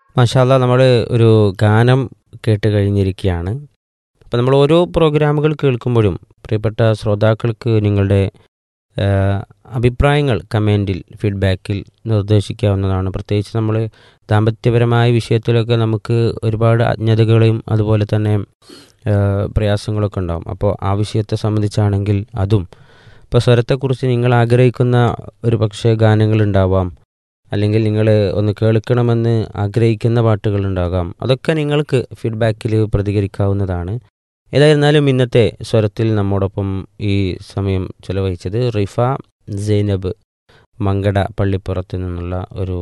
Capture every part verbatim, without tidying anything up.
മാഷാ അല്ലാ, നമ്മൾ ഒരു ഗാനം കേട്ട് കഴിഞ്ഞിരിക്കുകയാണ്. അപ്പോൾ നമ്മൾ ഓരോ പ്രോഗ്രാമുകൾ കേൾക്കുമ്പോഴും പ്രിയപ്പെട്ട ശ്രോതാക്കൾക്ക് നിങ്ങളുടെ ആ, അഭിപ്രായങ്ങൾ കമൻറ്റിൽ ഫീഡ്ബാക്കിൽ നിർദ്ദേശിക്കാവുന്നതാണ്. പ്രത്യേകിച്ച് നമ്മൾ ദാമ്പത്യപരമായ വിഷയത്തിലൊക്കെ നമുക്ക് ഒരുപാട് അജ്ഞതകളും അതുപോലെ തന്നെ ആ, പ്രയാസങ്ങളൊക്കെ ഉണ്ടാകും. അപ്പോൾ ആ വിഷയത്തെ സംബന്ധിച്ചാണെങ്കിൽ അതും, ഇപ്പോൾ സ്വരത്തെക്കുറിച്ച് നിങ്ങൾ ആഗ്രഹിക്കുന്ന ഒരു പക്ഷേ ഗാനങ്ങളുണ്ടാവാം, അല്ലെങ്കിൽ നിങ്ങൾ ഒന്ന് കേൾക്കണമെന്ന് ആഗ്രഹിക്കുന്ന പാട്ടുകളുണ്ടാകാം. അതൊക്കെ നിങ്ങൾക്ക് ഫീഡ്ബാക്കിൽ പ്രതികരിക്കാവുന്നതാണ്. ഏതായിരുന്നാലും ഇന്നത്തെ സ്വരത്തിൽ നമ്മോടൊപ്പം ഈ സമയം ചെലവഴിച്ചത് റിഫ സൈനബ് മങ്കട പള്ളിപ്പുറത്ത് നിന്നുള്ള ഒരു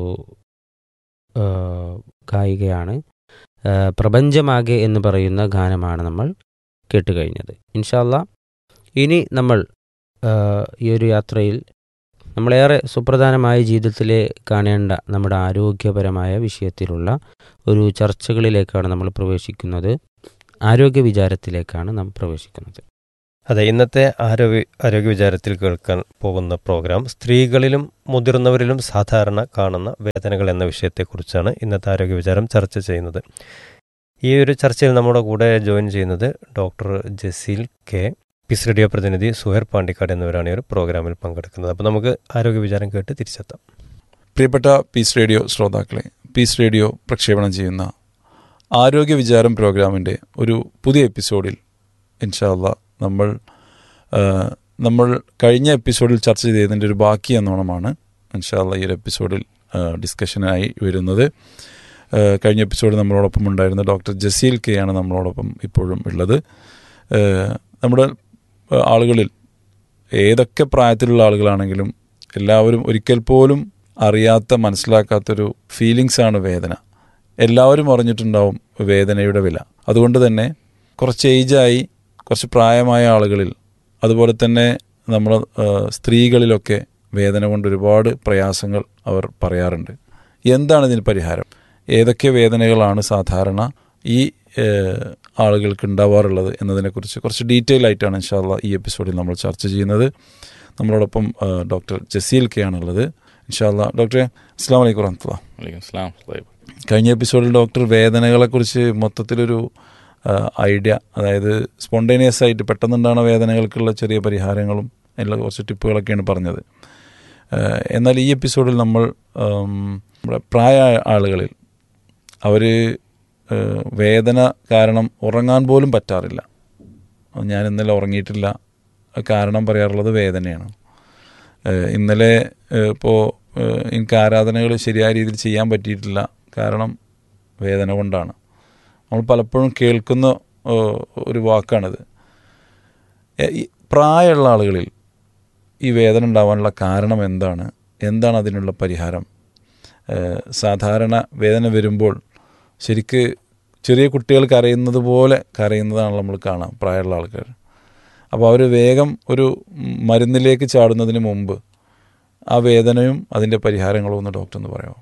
ആ, ഗായികയാണ്. ആ, പ്രപഞ്ചമാകെ എന്ന് പറയുന്ന ഗാനമാണ് നമ്മൾ കേട്ടുകഴിഞ്ഞത്. ഇൻഷാ അല്ലാ, ഇനി നമ്മൾ ആ, ഈ ഒരു യാത്രയിൽ നമ്മളേറെ സുപ്രധാനമായ ജീവിതത്തിൽ കാണേണ്ട നമ്മുടെ ആരോഗ്യപരമായ വിഷയത്തിലുള്ള ഒരു ചർച്ചകളിലേക്കാണ് നമ്മൾ പ്രവേശിക്കുന്നത്. ആരോഗ്യ വിചാരത്തിലേക്കാണ് നാം പ്രവേശിക്കുന്നത്. അതെ, ഇന്നത്തെ ആരോഗ്യ ആരോഗ്യ വിചാരത്തിൽ കേൾക്കാൻ പോകുന്ന പ്രോഗ്രാം സ്ത്രീകളിലും മുതിർന്നവരിലും സാധാരണ കാണുന്ന വേദനകൾ എന്ന വിഷയത്തെക്കുറിച്ചാണ് ഇന്നത്തെ ആരോഗ്യ വിചാരം ചർച്ച ചെയ്യുന്നത്. ഈ ഒരു ചർച്ചയിൽ നമ്മുടെ കൂടെ ജോയിൻ ചെയ്യുന്നത് doctor Jaseel K, piece radio പ്രതിനിധി സുഹൈർ പാണ്ടിക്കാട് എന്നിവരാണ് ഈ ഒരു പ്രോഗ്രാമിൽ പങ്കെടുക്കുന്നത്. അപ്പോൾ നമുക്ക് ആരോഗ്യ വിചാരം കേട്ട് തിരിച്ചെത്താം. പ്രിയപ്പെട്ട പീസ് റേഡിയോ ശ്രോതാക്കളെ, പീസ് റേഡിയോ പ്രക്ഷേപണം ചെയ്യുന്ന ആരോഗ്യ വിചാരം പ്രോഗ്രാമിൻ്റെ ഒരു പുതിയ എപ്പിസോഡിൽ ഇൻഷാ അല്ലാ നമ്മൾ ആ, നമ്മൾ കഴിഞ്ഞ എപ്പിസോഡിൽ ചർച്ച ചെയ്തതിൻ്റെ ഒരു ബാക്കി എന്നോണമാണ് ഇൻഷാ അല്ലാ ഈ ഒരു എപ്പിസോഡിൽ ആ, ഡിസ്കഷനായി വരുന്നത്. ആ, കഴിഞ്ഞ എപ്പിസോഡിൽ നമ്മളോടൊപ്പം ഉണ്ടായിരുന്ന ഡോക്ടർ ജസീൽ കെ ആണ് നമ്മളോടൊപ്പം ഇപ്പോഴും ഉള്ളത്. ആ, നമ്മുടെ ആളുകളിൽ ഏതൊക്കെ പ്രായത്തിലുള്ള ആളുകളാണെങ്കിലും എല്ലാവരും ഒരിക്കൽ പോലും അറിയാത്ത മനസ്സിലാക്കാത്തൊരു ഫീലിങ്സാണ് വേദന. എല്ലാവരും അറിഞ്ഞിട്ടുണ്ടാവും വേദനയുടെ വില. അതുകൊണ്ട് തന്നെ കുറച്ച് ഏജായി കുറച്ച് പ്രായമായ ആളുകളിൽ, അതുപോലെ തന്നെ നമ്മൾ സ്ത്രീകളിലൊക്കെ വേദന കൊണ്ട് ഒരുപാട് പ്രയാസങ്ങൾ അവർ പറയാറുണ്ട്. എന്താണ് ഇതിന് പരിഹാരം? ഏതൊക്കെ വേദനകളാണ് സാധാരണ ഈ ആളുകൾക്ക് ഉണ്ടാവാറുള്ളത് എന്നതിനെക്കുറിച്ച് കുറച്ച് ഡീറ്റെയിൽ ആയിട്ടാണ് ഇൻഷാ അല്ലാ ഈ എപ്പിസോഡിൽ നമ്മൾ ചർച്ച ചെയ്യുന്നത്. നമ്മളോടൊപ്പം ഡോക്ടർ ജസീൽ കെ ആണുള്ളത്. ഇൻഷാ അല്ലാ, ഡോക്ടറെ അസ്സലാമു അലൈക്കും വറഹ്മത്തുള്ളാഹി. വലൈക്കും സ്സലാം. കഴിഞ്ഞ എപ്പിസോഡിൽ ഡോക്ടർ വേദനകളെക്കുറിച്ച് മൊത്തത്തിലൊരു ഐഡിയ, അതായത് സ്പോണ്ടേനിയസ് ആയിട്ട് പെട്ടെന്നുണ്ടാകുന്ന വേദനകൾക്കുള്ള ചെറിയ പരിഹാരങ്ങളും എല്ലാ കുറച്ച് ടിപ്പുകളൊക്കെയാണ് പറഞ്ഞത്. എന്നാൽ ഈ എപ്പിസോഡിൽ നമ്മൾ നമ്മുടെ പ്രായ ആളുകളിൽ അവർ വേദന കാരണം ഉറങ്ങാൻ പോലും പറ്റാറില്ല. ഞാൻ ഇന്നലെ ഉറങ്ങിയിട്ടില്ല, കാരണം പറയാറുള്ളത് വേദനയാണ്. ഇന്നലെ ഇപ്പോൾ എനിക്ക് ആരാധനകൾ ശരിയായ രീതിയിൽ ചെയ്യാൻ പറ്റിയിട്ടില്ല, കാരണം വേദന കൊണ്ടാണ്. നമ്മൾ പലപ്പോഴും കേൾക്കുന്ന ഒരു വാക്കാണിത്. പ്രായമുള്ള ആളുകളിൽ ഈ വേദന ഉണ്ടാവാനുള്ള കാരണം എന്താണ്? എന്താണ് അതിനുള്ള പരിഹാരം? സാധാരണ വേദന വരുമ്പോൾ ശരിക്ക് ചെറിയ കുട്ടികൾ കരയുന്നത് പോലെ കരയുന്നതാണ് നമ്മൾ കാണാം പ്രായമുള്ള ആൾക്കാർ. അപ്പോൾ അവർ വേഗം ഒരു മരുന്നിലേക്ക് ചാടുന്നതിന് മുമ്പ് ആ വേദനയും അതിൻ്റെ പരിഹാരങ്ങളും ഒന്ന് ഡോക്ടർ എന്ന് പറയാമോ?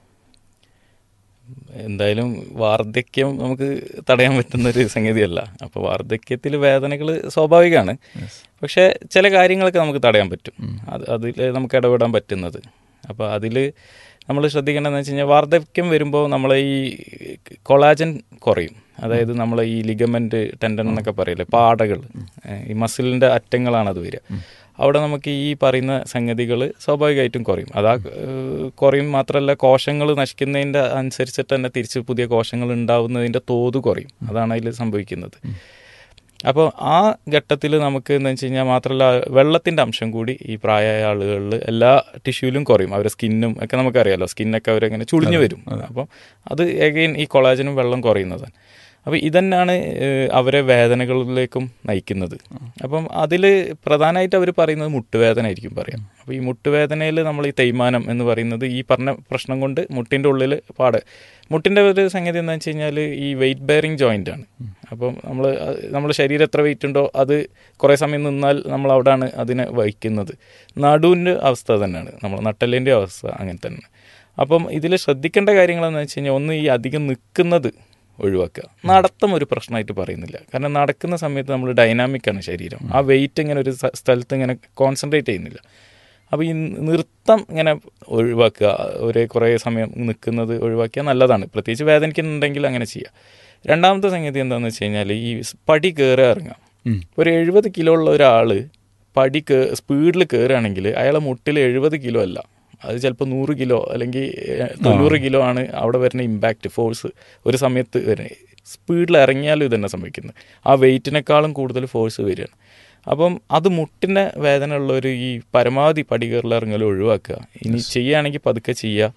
എന്തായാലും വാർദ്ധക്യം നമുക്ക് തടയാൻ പറ്റുന്നൊരു സംഗതിയല്ല. അപ്പോൾ വാർദ്ധക്യത്തിൽ വേദനകൾ സ്വാഭാവികമാണ്. പക്ഷേ ചില കാര്യങ്ങളൊക്കെ നമുക്ക് തടയാൻ പറ്റും. അത് അതിൽ നമുക്ക് ഇടപെടാൻ പറ്റുന്നത്. അപ്പോൾ അതിൽ നമ്മൾ ശ്രദ്ധിക്കേണ്ടതെന്ന് വെച്ച് കഴിഞ്ഞാൽ, വാർദ്ധക്യം വരുമ്പോൾ നമ്മൾ ഈ കൊളാജൻ കുറയും. അതായത് നമ്മൾ ഈ ലിഗമെൻറ്റ്, ടെൻഡൻ എന്നൊക്കെ പറയില്ലേ, പാടകൾ, ഈ മസിലിൻ്റെ അറ്റങ്ങളാണ് അത് വരിക. അവിടെ നമുക്ക് ഈ പറയുന്ന സംഗതികൾ സ്വാഭാവികമായിട്ടും കുറയും. അതാ കുറയും മാത്രമല്ല, കോശങ്ങൾ നശിക്കുന്നതിൻ്റെ അനുസരിച്ചിട്ട് തന്നെ തിരിച്ച് പുതിയ കോശങ്ങൾ ഉണ്ടാവുന്നതിൻ്റെ തോത് കുറയും. അതാണ് അതിൽ സംഭവിക്കുന്നത്. അപ്പോൾ ആ ഘട്ടത്തിൽ നമുക്ക് എന്താ വെച്ച് കഴിഞ്ഞാൽ, മാത്രമല്ല വെള്ളത്തിൻ്റെ അംശം കൂടി ഈ പ്രായമായ ആളുകളിൽ എല്ലാ ടിഷ്യൂലും കുറയും. അവരുടെ സ്കിന്നും ഒക്കെ നമുക്കറിയാമല്ലോ, സ്കിന്നൊക്കെ അവരങ്ങനെ ചുളിഞ്ഞു വരും. അപ്പം അത് എഗെയിൻ ഈ കൊളാജനും വെള്ളം കുറയുന്നതാണ്. അപ്പോൾ ഇതന്നെയാണ് അവരെ വേദനകളിലേക്കും നയിക്കുന്നത്. അപ്പം അതിൽ പ്രധാനമായിട്ട് അവർ പറയുന്നത് മുട്ടുവേദന ആയിരിക്കും പറയാം. അപ്പോൾ ഈ മുട്ടുവേദനയിൽ നമ്മൾ ഈ തേയ്മാനം എന്ന് പറയുന്നത് ഈ പറഞ്ഞ പ്രശ്നം കൊണ്ട് മുട്ടിൻ്റെ ഉള്ളിൽ പാട്, മുട്ടിൻ്റെ ഒരു സംഗതി എന്താണെന്ന് വെച്ച് കഴിഞ്ഞാൽ ഈ വെയിറ്റ് ബെയറിങ് ജോയിൻ്റ് ആണ്. അപ്പം നമ്മൾ നമ്മുടെ ശരീരം എത്ര വെയിറ്റ് ഉണ്ടോ അത് കുറേ സമയം നിന്നാൽ നമ്മൾ അവിടെയാണ് അതിനെ വഹിക്കുന്നത്. നടുവിൻ്റെ അവസ്ഥ തന്നെയാണ്, നമ്മൾ നട്ടെല്ലിൻ്റെ അവസ്ഥ അങ്ങനെ തന്നെ. അപ്പം ഇതിൽ ശ്രദ്ധിക്കേണ്ട കാര്യങ്ങളെന്ന് വെച്ച് കഴിഞ്ഞാൽ, ഒന്ന് ഈ അധികം നിൽക്കുന്നത് ഒഴിവാക്കുക. നടത്തം ഒരു പ്രശ്നമായിട്ട് പറയുന്നില്ല, കാരണം നടക്കുന്ന സമയത്ത് നമ്മൾ ഡൈനാമിക്കാണ് ശരീരം. ആ വെയിറ്റ് ഇങ്ങനെ ഒരു സ്ഥലത്ത് ഇങ്ങനെ കോൺസെൻട്രേറ്റ് ചെയ്യുന്നില്ല. അപ്പോൾ ഈ നൃത്തം ഇങ്ങനെ ഒഴിവാക്കുക, ഒരേ കുറേ സമയം നിൽക്കുന്നത് ഒഴിവാക്കിയാൽ നല്ലതാണ്. പ്രത്യേകിച്ച് വേദനിക്കുന്നുണ്ടെങ്കിൽ അങ്ങനെ ചെയ്യുക. രണ്ടാമത്തെ സംഗതി എന്താണെന്ന് വെച്ച് കഴിഞ്ഞാൽ ഈ പടി കയറുക ഇറങ്ങാം. ഒരു എഴുപത് കിലോ ഉള്ള ഒരാൾ പടി കേ സ്പീഡിൽ കയറുകയാണെങ്കിൽ അയാളെ മുട്ടിൽ എഴുപത് കിലോ അല്ല, അത് ചിലപ്പോൾ നൂറ് കിലോ അല്ലെങ്കിൽ തൊണ്ണൂറ് കിലോ ആണ് അവിടെ വരുന്ന ഇമ്പാക്റ്റ് ഫോഴ്സ് ഒരു സമയത്ത് വരുന്നത്. സ്പീഡിൽ ഇറങ്ങിയാലും ഇതന്നെ സംഭവിക്കുന്നത്, ആ വെയിറ്റിനേക്കാളും കൂടുതൽ ഫോഴ്സ് വരികയാണ്. അപ്പം അത് മുട്ടിൻ്റെ വേദന ഉള്ളവർ ഈ പരമാവധി പടി കയറൽ ഇറങ്ങൽ ഒഴിവാക്കുക. ഇനി ചെയ്യുകയാണെങ്കിൽ പതുക്കെ ചെയ്യുക,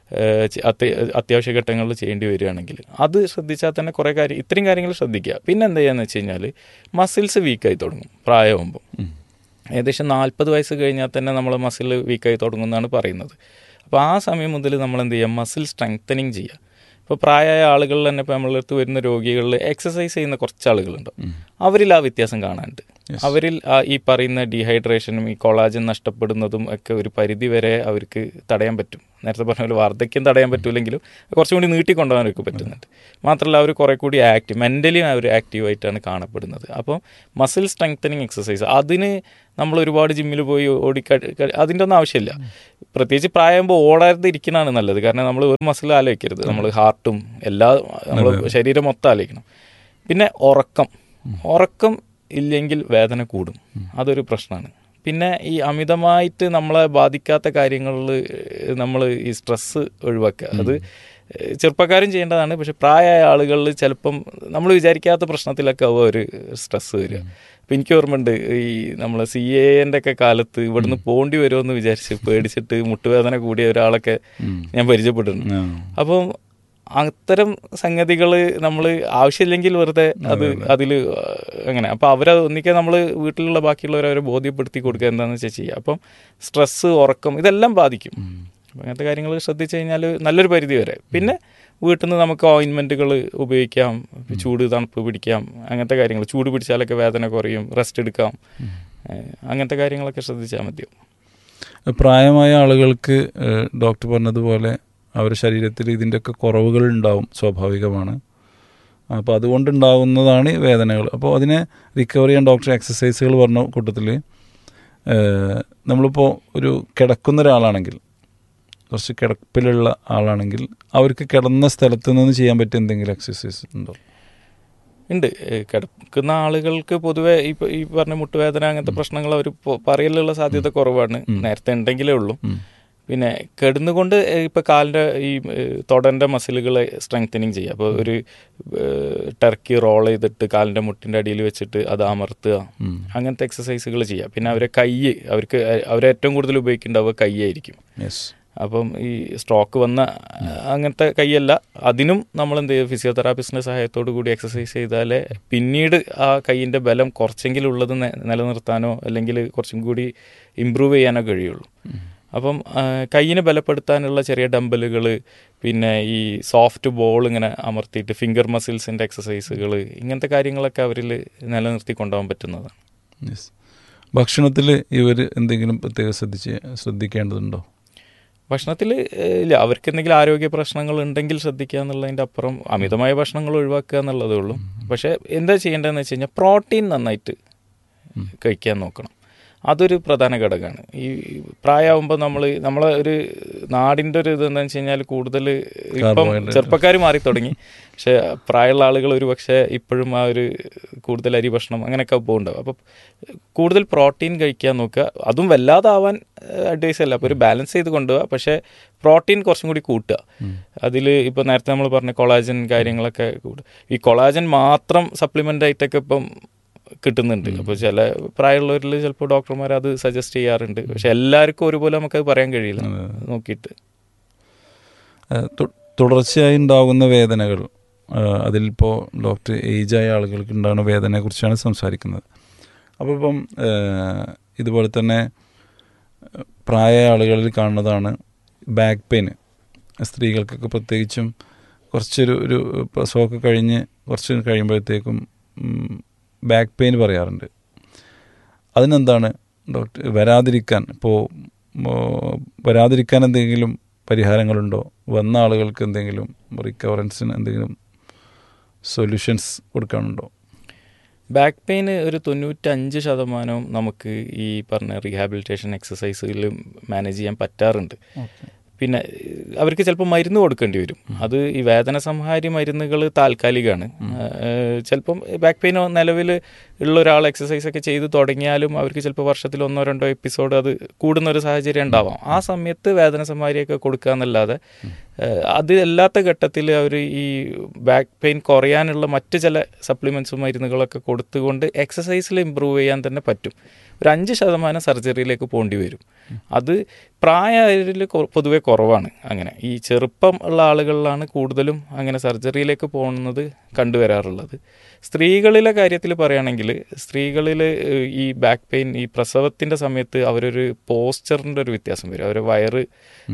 അത്യ അത്യാവശ്യ ഘട്ടങ്ങളിൽ ചെയ്യേണ്ടി വരികയാണെങ്കിൽ അത് ശ്രദ്ധിച്ചാൽ തന്നെ കുറേ കാര്യം ഇത്രയും കാര്യങ്ങൾ ശ്രദ്ധിക്കുക. പിന്നെ എന്താ ചെയ്യുകയെന്ന് വെച്ച് കഴിഞ്ഞാൽ മസിൽസ് വീക്കായി തുടങ്ങും പ്രായമാകുമ്പോൾ. ഏകദേശം നാൽപ്പത് വയസ്സ് കഴിഞ്ഞാൽ തന്നെ നമ്മൾ മസിൽ വീക്കായി തുടങ്ങുമെന്നാണ് പറയുന്നത്. അപ്പോൾ ആ സമയം മുതൽ നമ്മൾ എന്ത് ചെയ്യുക, മസിൽ സ്ട്രെങ്തനിങ് ചെയ്യുക. ഇപ്പോൾ പ്രായമായ ആളുകളിൽ തന്നെ ഇപ്പോൾ നമ്മളെ അടുത്ത് വരുന്ന രോഗികളിൽ എക്സസൈസ് ചെയ്യുന്ന കുറച്ച് ആളുകളുണ്ട്, അവരിൽ ആ വ്യത്യാസം കാണാനുണ്ട്. അവരിൽ ആ ഈ പറയുന്ന ഡീഹൈഡ്രേഷനും ഈ കൊളാജൻ നഷ്ടപ്പെടുന്നതും ഒക്കെ ഒരു പരിധി വരെ അവർക്ക് തടയാൻ പറ്റും. നേരത്തെ പറഞ്ഞ പോലെ വാർദ്ധക്യം തടയാൻ പറ്റില്ലെങ്കിലും കുറച്ചും കൂടി നീട്ടിക്കൊണ്ടുപോകാൻ അവർക്ക് പറ്റുന്നുണ്ട്. മാത്രമല്ല അവർ കുറേ കൂടി ആക്റ്റീവ്, മെൻ്റലി അവർ ആക്റ്റീവായിട്ടാണ് കാണപ്പെടുന്നത്. അപ്പോൾ മസിൽ സ്ട്രെങ്തനിങ് എക്സസൈസ് അതിന് നമ്മൾ ഒരുപാട് ജിമ്മിൽ പോയി ഓടിക്ക അതിൻ്റെ ഒന്നും ആവശ്യമില്ല. പ്രത്യേകിച്ച് പ്രായമാകുമ്പോൾ ഓടാതെ ഇരിക്കുന്നതാണ് നല്ലത്. കാരണം നമ്മൾ ഒരു മസിൽ ആലോചിക്കരുത്, നമ്മൾ ഹാർട്ടും എല്ലാ നമ്മൾ ശരീരം മൊത്തം ആലോചിക്കണം. പിന്നെ ഉറക്കം ഉറക്കം ഇല്ലെങ്കിൽ വേദന കൂടും, അതൊരു പ്രശ്നമാണ്. പിന്നെ ഈ അമിതമായിട്ട് നമ്മളെ ബാധിക്കാത്ത കാര്യങ്ങളിൽ നമ്മൾ ഈ സ്ട്രെസ്സ് ഒഴിവാക്കുക. അത് ചെറുപ്പക്കാരും ചെയ്യേണ്ടതാണ്. പക്ഷെ പ്രായമായ ആളുകളിൽ ചിലപ്പം നമ്മൾ വിചാരിക്കാത്ത പ്രശ്നത്തിലൊക്കെ ആവുക ഒരു സ്ട്രെസ്സ് വരിക. അപ്പം എനിക്ക് ഓർമ്മയുണ്ട് ഈ നമ്മൾ സി എൻ്റെ ഒക്കെ കാലത്ത് ഇവിടുന്ന് പോകേണ്ടി വരുമെന്ന് വിചാരിച്ച് പേടിച്ചിട്ട് മുട്ടുവേദന കൂടിയ ഒരാളൊക്കെ ഞാൻ പരിചയപ്പെട്ടിട്ടുണ്ട്. അപ്പം അത്തരം സംഗതികൾ നമ്മൾ ആവശ്യമില്ലെങ്കിൽ വെറുതെ അത് അതിൽ അങ്ങനെ അപ്പം അവരത് ഒന്നിക്കാൻ നമ്മൾ വീട്ടിലുള്ള ബാക്കിയുള്ളവരെ അവരെ ബോധ്യപ്പെടുത്തി കൊടുക്കുക എന്താണെന്ന് വെച്ചാൽ ചെയ്യുക. അപ്പം സ്ട്രെസ്സ്, ഉറക്കം ഇതെല്ലാം ബാധിക്കും. അങ്ങനത്തെ കാര്യങ്ങൾ ശ്രദ്ധിച്ചു കഴിഞ്ഞാൽ നല്ലൊരു പരിധി വരെ. പിന്നെ വീട്ടിൽ നിന്ന് നമുക്ക് ഓയിൻമെൻറ്റുകൾ ഉപയോഗിക്കാം, ചൂട് തണുപ്പ് പിടിക്കാം, അങ്ങനത്തെ കാര്യങ്ങൾ. ചൂട് പിടിച്ചാലൊക്കെ വേദന കുറയും, റെസ്റ്റ് എടുക്കാം, അങ്ങനത്തെ കാര്യങ്ങളൊക്കെ ശ്രദ്ധിച്ചാൽ മതിയാവും. പ്രായമായ ആളുകൾക്ക് ഡോക്ടർ പറഞ്ഞതുപോലെ അവരുടെ ശരീരത്തിൽ ഇതിൻ്റെയൊക്കെ കുറവുകൾ ഉണ്ടാവും, സ്വാഭാവികമാണ്. അപ്പോൾ അതുകൊണ്ടുണ്ടാകുന്നതാണ് വേദനകൾ. അപ്പോൾ അതിനെ റിക്കവർ ചെയ്യാൻ ഡോക്ടർ എക്സസൈസുകൾ പറഞ്ഞ കൂട്ടത്തിൽ നമ്മളിപ്പോൾ ഒരു കിടക്കുന്ന ഒരാളാണെങ്കിൽ, കുറച്ച് കിടപ്പിലുള്ള ആളാണെങ്കിൽ അവർക്ക് കിടന്ന സ്ഥലത്ത് നിന്ന് ചെയ്യാൻ പറ്റിയ എന്തെങ്കിലും എക്സസൈസ് ഉണ്ടോ? ഉണ്ട്. കിടക്കുന്ന ആളുകൾക്ക് പൊതുവെ ഈ ഈ പറഞ്ഞ മുട്ടുവേദന അങ്ങനത്തെ പ്രശ്നങ്ങൾ അവർ പറയലുള്ള സാധ്യത കുറവാണ്, നേരത്തെ ഉണ്ടെങ്കിലേ ഉള്ളൂ. പിന്നെ കിടന്നുകൊണ്ട് ഇപ്പോൾ കാലിൻ്റെ ഈ തൊടൻ്റെ മസിലുകളെ സ്ട്രെങ്തനിങ് ചെയ്യുക. അപ്പോൾ ഒരു ടർക്കി റോൾ ചെയ്തിട്ട് കാലിൻ്റെ മുട്ടിൻ്റെ അടിയിൽ വെച്ചിട്ട് അത് അമർത്തുക, അങ്ങനത്തെ എക്സസൈസുകൾ ചെയ്യുക. പിന്നെ അവരെ കൈ, അവർക്ക് അവരെ ഏറ്റവും കൂടുതൽ ഉപയോഗിക്കേണ്ടത് കൈയായിരിക്കും. അപ്പം ഈ സ്ട്രോക്ക് വന്ന അങ്ങനത്തെ കൈയല്ല, അതിനും നമ്മൾ എന്ത് ചെയ്യും, ഫിസിയോതെറാപ്പിസ്റ്റിൻ്റെ സഹായത്തോടു കൂടി എക്സസൈസ് ചെയ്താലേ പിന്നീട് ആ കൈയിൻ്റെ ബലം കുറച്ചെങ്കിലും ഉള്ളത് നിലനിർത്താനോ അല്ലെങ്കിൽ കുറച്ചും കൂടി ഇമ്പ്രൂവ് ചെയ്യാനോ കഴിയുള്ളൂ. അപ്പം കൈയിനെ ബലപ്പെടുത്താനുള്ള ചെറിയ ഡംബലുകൾ, പിന്നെ ഈ സോഫ്റ്റ് ബോൾ ഇങ്ങനെ അമർത്തിയിട്ട് ഫിംഗർ മസിൽസിൻ്റെ എക്സസൈസുകൾ, ഇങ്ങനത്തെ കാര്യങ്ങളൊക്കെ അവരിൽ നിലനിർത്തി കൊണ്ടുപോകാൻ പറ്റുന്നതാണ്. ഭക്ഷണത്തിൽ ഇവർ എന്തെങ്കിലും പ്രത്യേകം ശ്രദ്ധിച്ച് ശ്രദ്ധിക്കേണ്ടതുണ്ടോ? ഭക്ഷണത്തിൽ ഇല്ല, അവർക്ക് എന്തെങ്കിലും ആരോഗ്യ പ്രശ്നങ്ങൾ ഉണ്ടെങ്കിൽ ശ്രദ്ധിക്കുക എന്നുള്ളതിൻ്റെ അപ്പുറം അമിതമായ ഭക്ഷണങ്ങൾ ഒഴിവാക്കുക എന്നുള്ളതേ ഉള്ളൂ. പക്ഷേ എന്താ ചെയ്യേണ്ടതെന്ന് വെച്ച് കഴിഞ്ഞാൽ പ്രോട്ടീൻ നന്നായിട്ട് കഴിക്കാൻ നോക്കണം. അതൊരു പ്രധാന ഘടകമാണ്. ഈ പ്രായമാകുമ്പോൾ നമ്മൾ നമ്മളെ ഒരു നാടിൻ്റെ ഒരു ഇതെന്താണെന്ന് വെച്ച് കഴിഞ്ഞാൽ കൂടുതൽ ഇപ്പം ചെറുപ്പക്കാർ മാറി തുടങ്ങി. പക്ഷേ പ്രായമുള്ള ആളുകൾ ഒരു പക്ഷേ ഇപ്പോഴും ആ ഒരു കൂടുതൽ അരി ഭക്ഷണം അങ്ങനെയൊക്കെ പോകുന്നുണ്ടാവും. അപ്പോൾ കൂടുതൽ പ്രോട്ടീൻ കഴിക്കാൻ നോക്കുക. അതും വല്ലാതാവാൻ അഡ്വൈസ് അല്ല, അപ്പോൾ ഒരു ബാലൻസ് ചെയ്ത് കൊണ്ടുപോകുക. പക്ഷേ പ്രോട്ടീൻ കുറച്ചും കൂടി കൂട്ടുക. അതിൽ ഇപ്പോൾ നേരത്തെ നമ്മൾ പറഞ്ഞ കൊളാജൻ കാര്യങ്ങളൊക്കെ കൂടുക. ഈ കൊളാജൻ മാത്രം സപ്ലിമെൻ്റ് ആയിട്ടൊക്കെ ഇപ്പം കിട്ടുന്നുണ്ട്. അപ്പോൾ ചില പ്രായമുള്ളവരിൽ ചിലപ്പോൾ ഡോക്ടർമാർ അത് സജസ്റ്റ് ചെയ്യാറുണ്ട്. പക്ഷെ എല്ലാവർക്കും ഒരുപോലെ നമുക്കത് പറയാൻ കഴിയില്ല. നോക്കിയിട്ട് തുടർച്ചയായി ഉണ്ടാകുന്ന വേദനകൾ, അതിലിപ്പോൾ ഡോക്ടർ ഏജായ ആളുകൾക്ക് ഉണ്ടാകുന്ന വേദനയെക്കുറിച്ചാണ് സംസാരിക്കുന്നത്. അപ്പോൾ ഇപ്പം ഇതുപോലെ തന്നെ പ്രായമായ ആളുകളിൽ കാണുന്നതാണ് ബാക്ക് പെയിൻ. സ്ത്രീകൾക്കൊക്കെ പ്രത്യേകിച്ചും കുറച്ചൊരു ഒരു പ്രസവമൊക്കെ കഴിഞ്ഞ് കുറച്ച് കഴിയുമ്പോഴത്തേക്കും ബാക്ക് പെയിൻ പറയാറുണ്ട്. അതിനെന്താണ് ഡോക്ടർ വരാതിരിക്കാൻ, ഇപ്പോൾ വരാതിരിക്കാൻ എന്തെങ്കിലും പരിഹാരങ്ങളുണ്ടോ? വന്ന ആളുകൾക്ക് എന്തെങ്കിലും റിക്കവറൻസിന് എന്തെങ്കിലും സൊല്യൂഷൻസ് കൊടുക്കാനുണ്ടോ? ബാക്ക് പെയിന് ഒരു തൊണ്ണൂറ്റഞ്ച് ശതമാനവും നമുക്ക് ഈ പറഞ്ഞ റീഹാബിലിറ്റേഷൻ എക്സസൈസിൽ മാനേജ് ചെയ്യാൻ പറ്റാറുണ്ട്. പിന്നെ അവർക്ക് ചിലപ്പോൾ മരുന്ന് കൊടുക്കേണ്ടി വരും. അത് ഈ വേദന സംഹാരി മരുന്നുകൾ താൽക്കാലികമാണ്. ചിലപ്പം ബാക്ക് പെയിനോ നിലവിൽ ഉള്ള ഒരാൾ എക്സസൈസ് ഒക്കെ ചെയ്ത് തുടങ്ങിയാലും അവർക്ക് ചിലപ്പോൾ വർഷത്തിൽ ഒന്നോ രണ്ടോ എപ്പിസോഡ് അത് കൂടുന്ന ഒരു സാഹചര്യം ഉണ്ടാവാം. ആ സമയത്ത് വേദന സംഹാരിയൊക്കെ കൊടുക്കുക എന്നല്ലാതെ അത് അല്ലാത്ത ഘട്ടത്തിൽ അവർ ഈ ബാക്ക് പെയിൻ കുറയാനുള്ള മറ്റ് ചില സപ്ലിമെൻറ്റ്സും മരുന്നുകളൊക്കെ കൊടുത്തുകൊണ്ട് എക്സസൈസിൽ ഇമ്പ്രൂവ് ചെയ്യാൻ തന്നെ പറ്റും. ഒരു അഞ്ച് ശതമാനം സർജറിയിലേക്ക് പോകേണ്ടി വരും. അത് പ്രായത്തിൽ പൊതുവെ കുറവാണ്. അങ്ങനെ ഈ ചെറുപ്പം ഉള്ള ആളുകളിലാണ് കൂടുതലും അങ്ങനെ സർജറിയിലേക്ക് പോകുന്നത് കണ്ടുവരാറുള്ളത്. സ്ത്രീകളിലെ കാര്യത്തിൽ പറയുകയാണെങ്കിൽ സ്ത്രീകളിൽ ഈ ബാക്ക് പെയിൻ ഈ പ്രസവത്തിൻ്റെ സമയത്ത് അവരൊരു പോസ്ചറിൻ്റെ ഒരു വ്യത്യാസം വരും. അവരുടെ വയറ്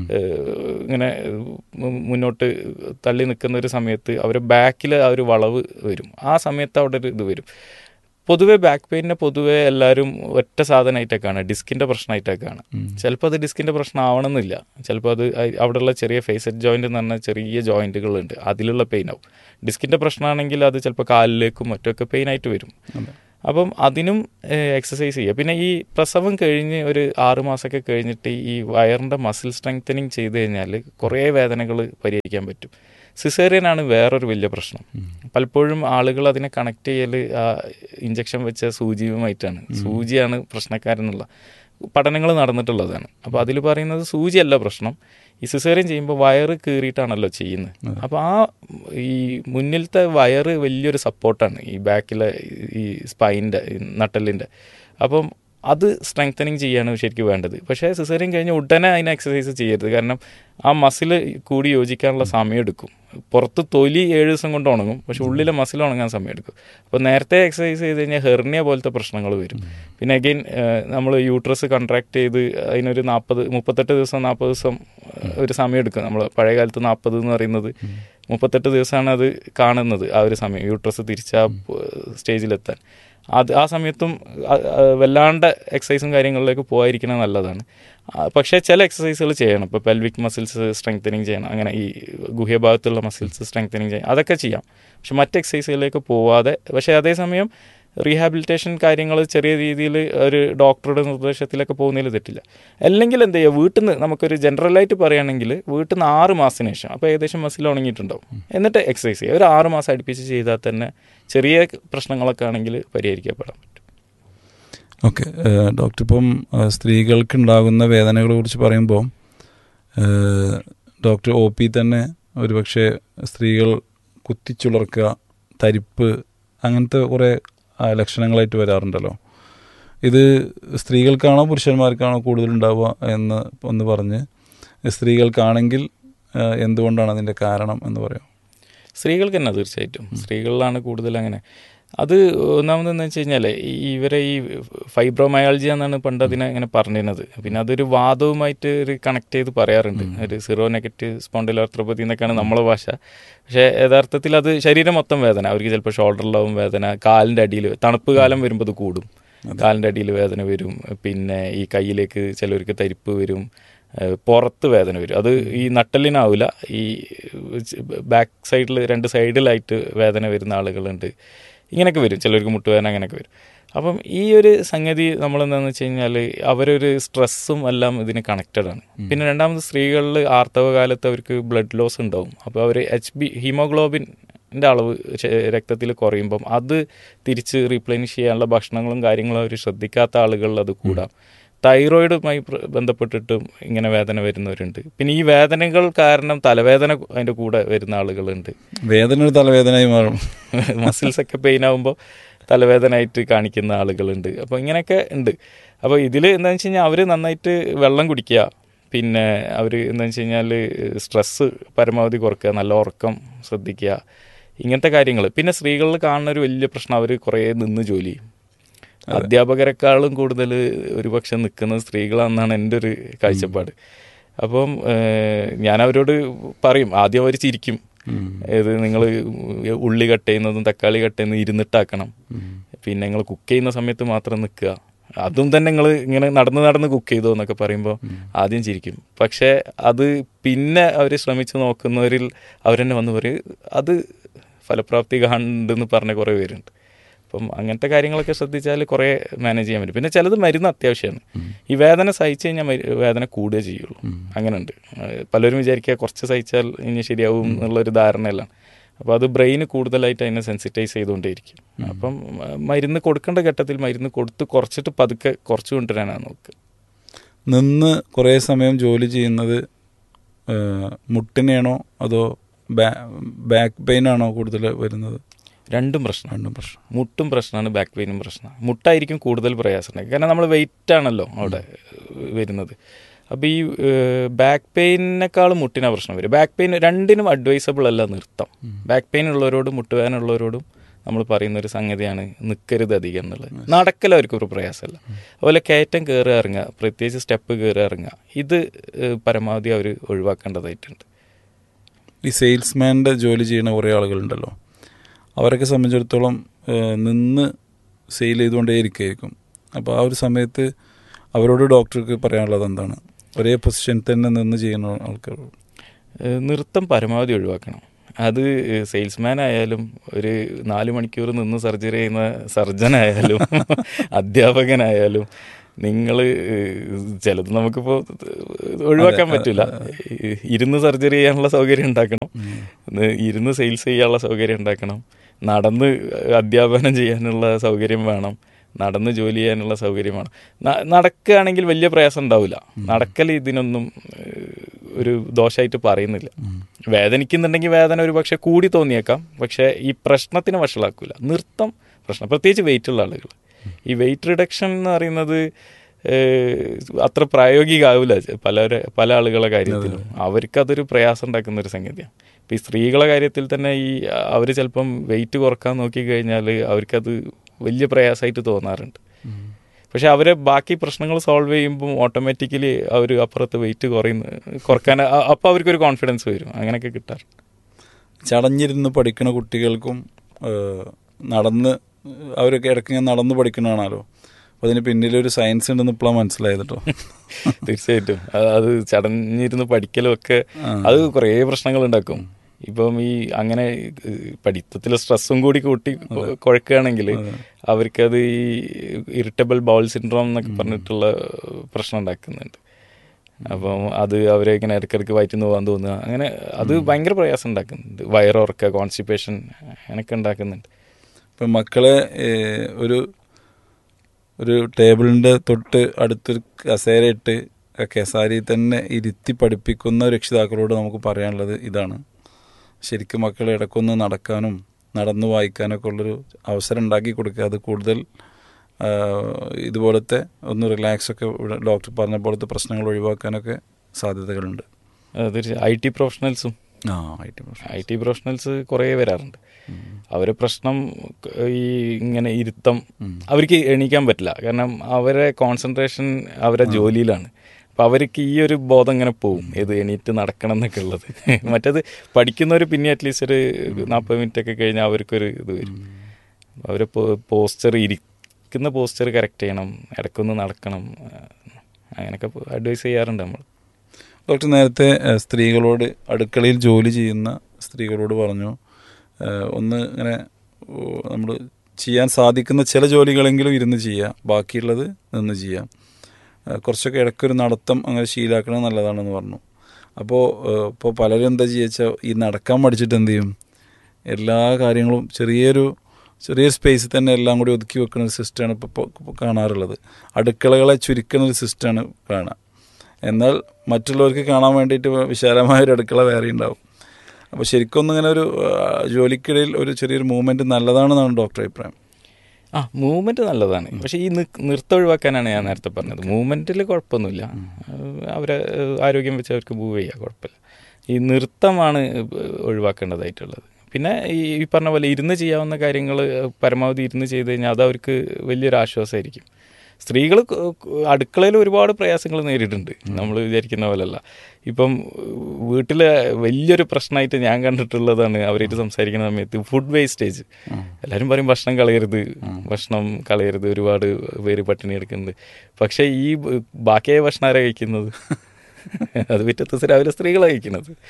ഇങ്ങനെ മുന്നോട്ട് തള്ളി നിൽക്കുന്ന ഒരു സമയത്ത് അവരുടെ ബാക്കിൽ ആ ഒരു വളവ് വരും. ആ സമയത്ത് അവിടെ ഒരു ഇത് വരും. പൊതുവെ ബാക്ക് പെയിനെ പൊതുവെ എല്ലാവരും ഒറ്റ സാധനമായിട്ടൊക്കെയാണ്, ഡിസ്കിൻ്റെ പ്രശ്നമായിട്ടൊക്കെയാണ്. ചിലപ്പോൾ അത് ഡിസ്കിൻ്റെ പ്രശ്നം ആവണമെന്നില്ല. ചിലപ്പോൾ അത് അവിടെയുള്ള ചെറിയ ഫേസറ്റ് ജോയിൻ്റ് എന്ന് പറഞ്ഞാൽ ചെറിയ ജോയിൻറ്റുകളുണ്ട്, അതിലുള്ള പെയിൻ ആവും. ഡിസ്കിൻ്റെ പ്രശ്നമാണെങ്കിൽ അത് ചിലപ്പോൾ കാലിലേക്കും മറ്റൊക്കെ പെയിനായിട്ട് വരും. അപ്പം അതിനും എക്സസൈസ് ചെയ്യുക. പിന്നെ ഈ പ്രസവം കഴിഞ്ഞ് ഒരു ആറ് മാസമൊക്കെ കഴിഞ്ഞിട്ട് ഈ വയറിൻ്റെ മസിൽ സ്ട്രെങ്തനിങ് ചെയ്ത് കഴിഞ്ഞാൽ കുറേ വേദനകൾ പരിഹരിക്കാൻ പറ്റും. സിസേറിയനാണ് വേറൊരു വലിയ പ്രശ്നം. പലപ്പോഴും ആളുകൾ അതിനെ കണക്ട് ചെയ്യൽ ഇഞ്ചക്ഷൻ വെച്ച സൂചിയുമായിട്ടാണ്. സൂചിയാണ് പ്രശ്നക്കാരെന്നുള്ള പഠനങ്ങൾ നടന്നിട്ടുള്ളതാണ്. അപ്പോൾ അതിൽ പറയുന്നത് സൂചിയല്ല പ്രശ്നം, ഈ സിസേറിയൻ ചെയ്യുമ്പോൾ വയറ് കീറിയിട്ടാണല്ലോ ചെയ്യുന്നത്. അപ്പോൾ ആ ഈ മുന്നിലത്തെ വയറ് വലിയൊരു സപ്പോർട്ടാണ് ഈ ബാക്കിലെ ഈ സ്പൈൻ്റെ നട്ടലിൻ്റെ. അപ്പം അത് സ്ട്രെങ്തനിങ് ചെയ്യാണ് ശരിക്കും വേണ്ടത്. പക്ഷേ സിസേറിയൻ കഴിഞ്ഞ് ഉടനെ അതിനെ എക്സസൈസ് ചെയ്യരുത്. കാരണം ആ മസിൽ കൂടി യോജിക്കാനുള്ള സമയം എടുക്കും. പുറത്ത് തൊലി ഏഴ് ദിവസം കൊണ്ട് ഉണങ്ങും, പക്ഷെ ഉള്ളിലെ മസിൽ ഉണങ്ങാൻ സമയം എടുക്കും. അപ്പോൾ നേരത്തെ എക്സസൈസ് ചെയ്ത് കഴിഞ്ഞാൽ ഹെർണിയ പോലത്തെ പ്രശ്നങ്ങൾ വരും. പിന്നെ അഗെയിൻ നമ്മൾ യൂട്രസ് കൺട്രാക്ട് ചെയ്ത് അതിനൊരു നാൽപ്പത് മുപ്പത്തെട്ട് ദിവസം നാൽപ്പത് ദിവസം ഒരു സമയം എടുക്കും. നമ്മൾ പഴയ കാലത്ത് നാൽപ്പത് എന്ന് പറയുന്നത് മുപ്പത്തെട്ട് ദിവസമാണ് അത് കാണുന്നത്, ആ ഒരു സമയം യൂട്രസ് തിരിച്ച സ്റ്റേജിലെത്താൻ. അത് ആ സമയത്തും വല്ലാണ്ട് എക്സസൈസും കാര്യങ്ങളിലേക്ക് പോകാതിരിക്കുന്നത് നല്ലതാണ്. പക്ഷേ ചില എക്സസൈസുകൾ ചെയ്യണം. ഇപ്പോൾ പെൽവിക് മസിൽസ് സ്ട്രെങ്തനിങ് ചെയ്യണം, അങ്ങനെ ഈ ഗുഹ്യഭാഗത്തുള്ള മസിൽസ് സ്ട്രെങ്തനിങ് ചെയ്യണം, അതൊക്കെ ചെയ്യാം. പക്ഷെ മറ്റ് എക്സസൈസുകളിലേക്ക് പോവാതെ, പക്ഷേ അതേസമയം റീഹാബിലിറ്റേഷൻ കാര്യങ്ങൾ ചെറിയ രീതിയിൽ ഒരു ഡോക്ടറുടെ നിർദ്ദേശത്തിലൊക്കെ പോകുന്നതിൽ തെറ്റില്ല. അല്ലെങ്കിൽ എന്ത് ചെയ്യുക, വീട്ടിൽ നിന്ന് നമുക്കൊരു ജനറലായിട്ട് പറയുകയാണെങ്കിൽ വീട്ടിൽ നിന്ന് ആറ് മാസത്തിന് ശേഷം അപ്പോൾ ഏകദേശം മസിൽ ഉണങ്ങിയിട്ടുണ്ടാവും, എന്നിട്ട് എക്സസൈസ് ചെയ്യുക. ഒരു ആറ് മാസം അടുപ്പിച്ച് ചെയ്താൽ തന്നെ ചെറിയ പ്രശ്നങ്ങളൊക്കെ ആണെങ്കിൽ പരിഹരിക്കപ്പെടാൻ പറ്റും. ഓക്കെ ഡോക്ടർ, ഇപ്പം സ്ത്രീകൾക്ക് ഉണ്ടാകുന്ന വേദനകളെ കുറിച്ച് പറയുമ്പോൾ ഡോക്ടർ ഒ പി തന്നെ ഒരുപക്ഷെ സ്ത്രീകൾ കുത്തിച്ചുളർക്കുക, തരിപ്പ്, അങ്ങനത്തെ കുറേ ലക്ഷണങ്ങളായിട്ട് വരാറുണ്ടല്ലോ. ഇത് സ്ത്രീകൾക്കാണോ പുരുഷന്മാർക്കാണോ കൂടുതലുണ്ടാവുക എന്ന് ഒന്ന് പറഞ്ഞ്, സ്ത്രീകൾക്കാണെങ്കിൽ എന്തുകൊണ്ടാണ് അതിൻ്റെ കാരണം എന്ന് പറയാം? സ്ത്രീകൾക്ക് തന്നെ തീർച്ചയായിട്ടും സ്ത്രീകളിലാണ് കൂടുതൽ അങ്ങനെ. അത് ഒന്നാമതെന്ന് വെച്ച് കഴിഞ്ഞാൽ ഇവരെ ഈ ഫൈബ്രോമയാൾജിയ എന്നാണ് പണ്ട് അതിനെ ഇങ്ങനെ പറഞ്ഞിരുന്നത്. പിന്നെ അതൊരു വാദവുമായിട്ട് ഒരു കണക്ട് ചെയ്ത് പറയാറുണ്ട്, ഒരു സീറോ നെഗറ്റീവ് സ്പോണ്ടിലോആർത്രപ്പതി എന്നൊക്കെയാണ് നമ്മളെ ഭാഷ. പക്ഷേ യഥാർത്ഥത്തിൽ അത് ശരീരം മൊത്തം വേദന. അവർക്ക് ചിലപ്പോൾ ഷോൾഡറിലാവും വേദന, കാലിൻ്റെ അടിയിൽ തണുപ്പ് കാലം വരുമ്പോൾ അത് കൂടും, കാലിൻ്റെ അടിയിൽ വേദന വരും. പിന്നെ ഈ കയ്യിലേക്ക് ചിലവർക്ക് തരിപ്പ് വരും, പുറത്ത് വേദന വരും. അത് ഈ നട്ടലിനാവില്ല, ഈ ബാക്ക് സൈഡിൽ രണ്ട് സൈഡിലായിട്ട് വേദന വരുന്ന ആളുകളുണ്ട്. ഇങ്ങനെയൊക്കെ വരും, ചിലർക്ക് മുട്ടുവേദന അങ്ങനെയൊക്കെ വരും. അപ്പം ഈ ഒരു സംഗതി നമ്മളെന്താണെന്ന് വെച്ച് കഴിഞ്ഞാൽ അവരൊരു സ്ട്രെസ്സും എല്ലാം ഇതിന് കണക്റ്റഡാണ്. പിന്നെ രണ്ടാമത് സ്ത്രീകളിൽ ആർത്തവ കാലത്ത് അവർക്ക് ബ്ലഡ് ലോസ് ഉണ്ടാവും. അപ്പോൾ അവർ എച്ച് ബി ഹീമോഗ്ലോബിൻ്റെ അളവ് രക്തത്തിൽ കുറയുമ്പം അത് തിരിച്ച് റീപ്ലേനിഷ് ചെയ്യാനുള്ള ഭക്ഷണങ്ങളും കാര്യങ്ങളും അവർ ശ്രദ്ധിക്കാത്ത ആളുകളിൽ അത് കൂടാം. തൈറോയിഡുമായി ബന്ധപ്പെട്ടിട്ടും ഇങ്ങനെ വേദന വരുന്നവരുണ്ട്. പിന്നെ ഈ വേദനകൾ കാരണം തലവേദന അതിൻ്റെ കൂടെ വരുന്ന ആളുകളുണ്ട്. വേദന ഒരു തലവേദനയായി മാറും, മസിൽസൊക്കെ പെയിൻ ആകുമ്പോൾ തലവേദനയായിട്ട് കാണിക്കുന്ന ആളുകളുണ്ട്. അപ്പോൾ ഇങ്ങനെയൊക്കെ ഉണ്ട്. അപ്പോൾ ഇതിൽ എന്താണെന്ന് വെച്ച് കഴിഞ്ഞാൽ അവർ നന്നായിട്ട് വെള്ളം കുടിക്കുക, പിന്നെ അവർ എന്താണെന്ന് വെച്ച് കഴിഞ്ഞാൽ സ്ട്രെസ്സ് പരമാവധി കുറയ്ക്കുക, നല്ല ഉറക്കം ശ്രദ്ധിക്കുക, ഇങ്ങനത്തെ കാര്യങ്ങൾ. പിന്നെ സ്ത്രീകളിൽ കാണുന്ന ഒരു വലിയ പ്രശ്നം, അവർ കുറേ നിന്ന് ജോലി ചെയ്യും. അധ്യാപകരെക്കാളും കൂടുതൽ ഒരുപക്ഷെ നിൽക്കുന്നത് സ്ത്രീകളാണെന്നാണ് എൻ്റെ ഒരു കാഴ്ചപ്പാട്. അപ്പം ഞാൻ അവരോട് പറയും, ആദ്യം അവർ ചിരിക്കും, ഇത് നിങ്ങൾ ഉള്ളി കട്ട് ചെയ്യുന്നതും തക്കാളി കട്ട് ചെയ്യുന്നതും ഇരുന്നിട്ടാക്കണം, പിന്നെ നിങ്ങൾ കുക്ക് ചെയ്യുന്ന സമയത്ത് മാത്രം നിൽക്കുക, അതും തന്നെ നിങ്ങൾ ഇങ്ങനെ നടന്ന് നടന്ന് കുക്ക് ചെയ്തോ എന്നൊക്കെ പറയുമ്പോൾ ആദ്യം ചിരിക്കും. പക്ഷേ അത് പിന്നെ അവർ ശ്രമിച്ച് നോക്കുന്നവരിൽ അവരെന്നെ വന്ന് പറയും അത് ഫലപ്രാപ്തി കാണുന്നുണ്ടെന്ന് പറഞ്ഞ കുറേ പേരുണ്ട്. അപ്പം അങ്ങനത്തെ കാര്യങ്ങളൊക്കെ ശ്രദ്ധിച്ചാൽ കുറേ മാനേജ് ചെയ്യാൻ പറ്റും. പിന്നെ ചിലത് മരുന്ന് അത്യാവശ്യമാണ്. ഈ വേദന സഹിച്ചു കഴിഞ്ഞാൽ വേദന കൂടുകയേ ചെയ്യുള്ളൂ. അങ്ങനെയുണ്ട്. പലരും വിചാരിക്കുക കുറച്ച് സഹിച്ചാൽ ഇനി ശരിയാവും എന്നുള്ളൊരു ധാരണയെല്ലാം. അപ്പോൾ അത് ബ്രെയിന് കൂടുതലായിട്ട് അതിനെ സെൻസിറ്റൈസ് ചെയ്തുകൊണ്ടേയിരിക്കും. അപ്പം മരുന്ന് കൊടുക്കേണ്ട ഘട്ടത്തിൽ മരുന്ന് കൊടുത്ത് കുറച്ചിട്ട് പതുക്കെ കുറച്ച് കൊണ്ടുവരാനാണ് നോക്കുക. നിന്ന് കുറേ സമയം ജോലി ചെയ്യുന്നത് മുട്ടിനെയാണോ അതോ ബാക്ക് പെയിനാണോ കൂടുതൽ വരുന്നത്? രണ്ടും പ്രശ്നം. രണ്ടും പ്രശ്നം. മുട്ടും പ്രശ്നമാണ്, ബാക്ക് പെയിനും പ്രശ്നമാണ്. മുട്ടായിരിക്കും കൂടുതൽ പ്രയാസം ഉണ്ടാക്കുക, കാരണം നമ്മൾ വെയിറ്റ് ആണല്ലോ അവിടെ വരുന്നത്. അപ്പോൾ ഈ ബാക്ക് പെയിനേക്കാളും മുട്ടിനാണ് പ്രശ്നം വരും. ബാക്ക് പെയിൻ രണ്ടിനും അഡ്വൈസബിൾ അല്ല നൃത്തം. ബാക്ക് പെയിൻ ഉള്ളവരോടും മുട്ടുവേദനുള്ളവരോടും നമ്മൾ പറയുന്നൊരു സംഗതിയാണ് നിൽക്കരുത് അധികം എന്നുള്ളത്. നടക്കൽ അവർക്കൊരു പ്രയാസമല്ല. അതുപോലെ കയറ്റം കയറി ഇറങ്ങുക, പ്രത്യേകിച്ച് സ്റ്റെപ്പ് കയറി ഇറങ്ങുക, ഇത് പരമാവധി അവർ ഒഴിവാക്കേണ്ടതായിട്ടുണ്ട്. ഈ സെയിൽസ്മാൻ്റെ ജോലി ചെയ്യുന്ന കുറേ ആളുകളുണ്ടല്ലോ, അവരൊക്കെ സംബന്ധിച്ചിടത്തോളം നിന്ന് സെയിൽ ചെയ്തുകൊണ്ടേ ഇരിക്കുകയായിരിക്കും. അപ്പോൾ ആ ഒരു സമയത്ത് അവരോട് ഡോക്ടർക്ക് പറയാനുള്ളത് എന്താണ്? ഒരേ പൊസിഷനിൽ തന്നെ നിന്ന് ചെയ്യുന്ന ആൾക്കാർ നൃത്തം പരമാവധി ഒഴിവാക്കണം. അത് സെയിൽസ്മാൻ ആയാലും ഒരു നാല് മണിക്കൂർ നിന്ന് സർജറി ചെയ്യുന്ന സർജനായാലും അധ്യാപകനായാലും നിങ്ങൾ ചിലത് നമുക്കിപ്പോൾ ഒഴിവാക്കാൻ പറ്റില്ല. ഇരുന്ന് സർജറി ചെയ്യാനുള്ള സൗകര്യം ഉണ്ടാക്കണം, ഇരുന്ന് സെയിൽസ് ചെയ്യാനുള്ള സൗകര്യം ഉണ്ടാക്കണം, നടന്ന് അധ്യാപനം ചെയ്യാനുള്ള സൗകര്യം വേണം, നടന്ന് ജോലി ചെയ്യാനുള്ള സൗകര്യം വേണം. നടക്കുകയാണെങ്കിൽ വലിയ പ്രയാസം ഉണ്ടാവില്ല. നടക്കൽ ഇതിനൊന്നും ഒരു ദോഷമായിട്ട് പറയുന്നില്ല. വേദനിക്കുന്നുണ്ടെങ്കിൽ വേദന ഒരു പക്ഷേ കൂടി തോന്നിയേക്കാം, പക്ഷേ ഈ പ്രശ്നത്തിന് വഷളാക്കില്ല. നൃത്തം പ്രശ്നം, പ്രത്യേകിച്ച് വെയിറ്റുള്ള ആളുകൾ. ഈ വെയിറ്റ് റിഡക്ഷൻ എന്ന് പറയുന്നത് അത്ര പ്രായോഗികമാവില്ല പല പല ആളുകളുടെ കാര്യത്തിലും. അവർക്കതൊരു പ്രയാസം ഉണ്ടാക്കുന്ന ഒരു സംഗതിയാണ്. ഇപ്പം ഈ സ്ത്രീകളുടെ കാര്യത്തിൽ തന്നെ ഈ അവർ ചിലപ്പം വെയിറ്റ് കുറക്കാൻ നോക്കിക്കഴിഞ്ഞാൽ അവർക്കത് വലിയ പ്രയാസമായിട്ട് തോന്നാറുണ്ട്. പക്ഷെ അവരെ ബാക്കി പ്രശ്നങ്ങൾ സോൾവ് ചെയ്യുമ്പോൾ ഓട്ടോമാറ്റിക്കലി അവർ അപ്പുറത്ത് വെയിറ്റ് കുറയുന്ന കുറക്കാൻ അപ്പോൾ അവർക്കൊരു കോൺഫിഡൻസ് വരും. അങ്ങനെയൊക്കെ കിട്ടാറുണ്ട്. ചടഞ്ഞിരുന്ന് പഠിക്കുന്ന കുട്ടികൾക്കും നടന്ന് അവരൊക്കെ ഇടയ്ക്ക് ഞാൻ നടന്ന് പഠിക്കണതാണല്ലോ, അപ്പോൾ അതിന് പിന്നിലൊരു സയൻസ് ഉണ്ടെന്ന് ഇപ്പോഴാണ് മനസ്സിലായത് കേട്ടോ. തീർച്ചയായിട്ടും അത് ചടഞ്ഞിരുന്ന് പഠിക്കലും ഒക്കെ അത് കുറേ പ്രശ്നങ്ങൾ ഉണ്ടാക്കും. ഇപ്പം ഈ അങ്ങനെ പഠിത്തത്തിലെ സ്ട്രെസ്സും കൂടി കൂട്ടി കുഴക്കുകയാണെങ്കിൽ അവർക്കത് ഈ ഇറിറ്റബിൾ ബൗൾ സിൻഡ്രോം എന്നൊക്കെ പറഞ്ഞിട്ടുള്ള പ്രശ്നം ഉണ്ടാക്കുന്നുണ്ട്. അപ്പം അത് അവരെ ഇങ്ങനെ ഇടയ്ക്കിടയ്ക്ക് വയറ്റിൽ പോകാൻ തോന്നുക, അങ്ങനെ അത് ഭയങ്കര പ്രയാസം ഉണ്ടാക്കുന്നുണ്ട്. വയറുറക്കുക, കോൺസ്റ്റിപ്പേഷൻ അങ്ങനെയൊക്കെ ഉണ്ടാക്കുന്നുണ്ട്. ഇപ്പം മക്കളെ ഒരു ഒരു ടേബിളിൻ്റെ തൊട്ട് അടുത്തൊരു കസേരയിട്ട് കസാരയിൽ തന്നെ ഇരുത്തി പഠിപ്പിക്കുന്ന രക്ഷിതാക്കളോട് നമുക്ക് പറയാനുള്ളത് ഇതാണ്. ശരിക്കും മക്കളെ ഇടയ്ക്കൊന്ന് നടക്കാനും നടന്ന് വായിക്കാനൊക്കെ ഉള്ളൊരു അവസരം ഉണ്ടാക്കി കൊടുക്കുക. അത് കൂടുതൽ ഇതുപോലത്തെ ഒന്ന് റിലാക്സൊക്കെ ഡോക്ടർ പറഞ്ഞ പോലത്തെ പ്രശ്നങ്ങൾ ഒഴിവാക്കാനൊക്കെ സാധ്യതകളുണ്ട്. തീർച്ചയായും ഐ ടി പ്രൊഫഷണൽസും ആ I T I T professionals കുറേ വരാറുണ്ട്. അവരെ പ്രശ്നം ഈ ഇങ്ങനെ ഇരുത്തം, അവർക്ക് എണീക്കാൻ പറ്റില്ല, കാരണം അവരെ കോൺസെൻട്രേഷൻ അവരെ ജോലിയിലാണ്. അപ്പം അവർക്ക് ഈ ഒരു ബോധം ഇങ്ങനെ പോവും, ഏത് എണീറ്റ് നടക്കണം എന്നൊക്കെ ഉള്ളത്. മറ്റേത് പഠിക്കുന്നവർ പിന്നെ അറ്റ്ലീസ്റ്റ് ഒരു നാൽപ്പത് മിനിറ്റ് ഒക്കെ കഴിഞ്ഞാൽ അവർക്കൊരു ഇത് വരും. അവർ പോസ്ചർ ഇരിക്കുന്ന പോസ്ചർ കറക്റ്റ് ചെയ്യണം, ഇടയ്ക്കൊന്ന് നടക്കണം, അങ്ങനെയൊക്കെ അഡ്വൈസ് ചെയ്യാറുണ്ട് നമ്മൾ. ഡോക്ടർ നേരത്തെ സ്ത്രീകളോട്, അടുക്കളയിൽ ജോലി ചെയ്യുന്ന സ്ത്രീകളോട് പറഞ്ഞു ഒന്ന് ഇങ്ങനെ നമ്മൾ ചെയ്യാൻ സാധിക്കുന്ന ചില ജോലികളെങ്കിലും ഇരുന്ന് ചെയ്യുക, ബാക്കിയുള്ളത് നിന്ന് ചെയ്യാം, കുറച്ചൊക്കെ ഇടയ്ക്കൊരു നടത്തം അങ്ങനെ ശീലാക്കണം നല്ലതാണെന്ന് പറഞ്ഞു. അപ്പോൾ ഇപ്പോൾ പലരും എന്താ ചെയ്യുക, ഈ നടക്കാൻ പഠിച്ചിട്ട് എന്ത് ചെയ്യും, എല്ലാ കാര്യങ്ങളും ചെറിയൊരു ചെറിയ സ്പേസിൽ തന്നെ എല്ലാം കൂടി ഒതുക്കി വെക്കുന്ന ഒരു സിസ്റ്റമാണ് ഇപ്പോൾ കാണാറുള്ളത്. അടുക്കളകളെ ചുരുക്കുന്ന ഒരു സിസ്റ്റമാണ് കാണുക. എന്നാൽ മറ്റുള്ളവർക്ക് കാണാൻ വേണ്ടിയിട്ട് വിശാലമായൊരു അടുക്കള വേറെ ഉണ്ടാവും. അപ്പോൾ ശരിക്കും ഒന്നിങ്ങനെ ഒരു ജോലിക്കിടയിൽ ഒരു ചെറിയൊരു മൂവ്മെൻറ്റ് നല്ലതാണെന്നാണ് ഡോക്ടർ അഭിപ്രായം. ആ മൂവ്മെൻറ്റ് നല്ലതാണ്, പക്ഷേ ഈ നൃത്തം ഒഴിവാക്കാനാണ് ഞാൻ നേരത്തെ പറഞ്ഞത്. മൂവ്മെൻറ്റിൽ കുഴപ്പമൊന്നുമില്ല, അവരെ ആരോഗ്യം വെച്ച് അവർക്ക് മൂവ് ചെയ്യുക, കുഴപ്പമില്ല. ഈ നൃത്തമാണ് ഒഴിവാക്കേണ്ടതായിട്ടുള്ളത്. പിന്നെ ഈ പറഞ്ഞ പോലെ ഇരുന്ന് ചെയ്യാവുന്ന കാര്യങ്ങൾ പരമാവധി ഇരുന്ന് ചെയ്ത് കഴിഞ്ഞാൽ അത് അവർക്ക് വലിയൊരു ആശ്വാസമായിരിക്കും. സ്ത്രീകൾ അടുക്കളയിൽ ഒരുപാട് പ്രയാസങ്ങൾ നേരിട്ടുണ്ട്, നമ്മൾ വിചാരിക്കുന്ന പോലെയല്ല. ഇപ്പം വീട്ടിലെ വലിയൊരു പ്രശ്നമായിട്ട് ഞാൻ കണ്ടിട്ടുള്ളതാണ് അവരായിട്ട് സംസാരിക്കുന്ന സമയത്ത് ഫുഡ് വേസ്റ്റേജ്. എല്ലാവരും പറയും ഭക്ഷണം കളയരുത്, ഭക്ഷണം കളയരുത്, ഒരുപാട് പേര് പട്ടിണി എടുക്കുന്നുണ്ട്. പക്ഷേ ഈ ബാക്കിയായ ഭക്ഷണം ആരാ കഴിക്കുന്നത്? അത് പിറ്റത്തെ ദിവസം രാവിലെ സ്ത്രീകളാണ് കഴിക്കുന്നത്.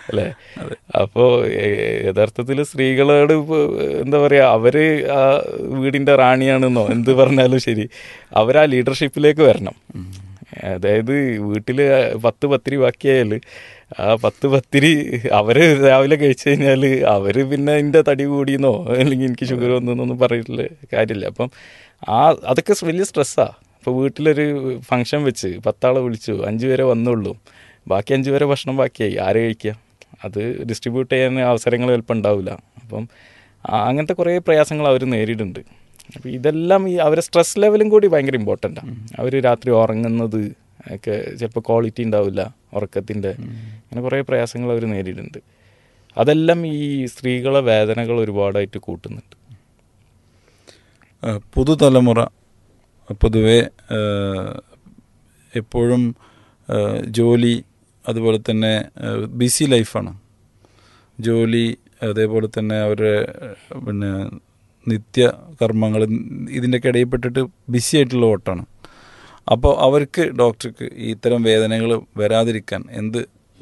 അല്ലേ? അപ്പോൾ യഥാർത്ഥത്തിൽ സ്ത്രീകളോട് ഇപ്പോൾ എന്താ പറയുക, അവർ ആ വീടിൻ്റെ റാണിയാണെന്നോ എന്ത് പറഞ്ഞാലും ശരി, അവർ ആ ലീഡർഷിപ്പിലേക്ക് വരണം. അതായത് വീട്ടിൽ പത്ത് പത്തിരി ബാക്കിയായാൽ ആ പത്ത് പത്തിരി അവർ രാവിലെ കഴിച്ചു കഴിഞ്ഞാൽ അവർ പിന്നെ എൻ്റെ തടി കൂടിയെന്നോ അല്ലെങ്കിൽ എനിക്ക് ഷുഗർ വന്നെന്നൊന്നും പറഞ്ഞിട്ടുള്ള കാര്യമില്ല. അപ്പം ആ അതൊക്കെ വലിയ സ്ട്രെസ്സാണ്. ഇപ്പോൾ വീട്ടിലൊരു ഫംഗ്ഷൻ വെച്ച് പത്താളെ വിളിച്ചു, അഞ്ച് പേരെ വന്നുള്ളൂ, ബാക്കി അഞ്ച് പേരെ ഭക്ഷണം ബാക്കിയായി, ആര് കഴിക്കുക? അത് ഡിസ്ട്രിബ്യൂട്ട് ചെയ്യാൻ അവസരങ്ങൾ ചിലപ്പോൾ ഉണ്ടാവില്ല. അപ്പം അങ്ങനത്തെ കുറേ പ്രയാസങ്ങൾ അവർ നേരിടുന്നുണ്ട്. അപ്പോൾ ഇതെല്ലാം ഈ അവരെ സ്ട്രെസ് ലെവലും കൂടി ഭയങ്കര ഇമ്പോർട്ടൻ്റാണ്. അവർ രാത്രി ഉറങ്ങുന്നത് ഒക്കെ ചിലപ്പോൾ ക്വാളിറ്റി ഉണ്ടാവില്ല ഉറക്കത്തിൻ്റെ, അങ്ങനെ കുറേ പ്രയാസങ്ങൾ അവർ നേരിടുന്നുണ്ട്. അതെല്ലാം ഈ സ്ത്രീകളെ വേദനകൾ ഒരുപാടായിട്ട് കൂട്ടുന്നുണ്ട്. പുതുതലമുറ പൊതുവെ എപ്പോഴും ജോലി, അതുപോലെ തന്നെ ബിസി ലൈഫാണ്. ജോലി, അതേപോലെ തന്നെ അവരുടെ പിന്നെ നിത്യ കർമ്മങ്ങൾ, ഇതിൻ്റെയൊക്കെ ഇടയിൽപ്പെട്ടിട്ട് ബിസി ആയിട്ടുള്ള ഓട്ടമാണ്. അപ്പോൾ അവർക്ക് ഡോക്ടർക്ക് ഇത്തരം വേദനകൾ വരാതിരിക്കാൻ എന്ത്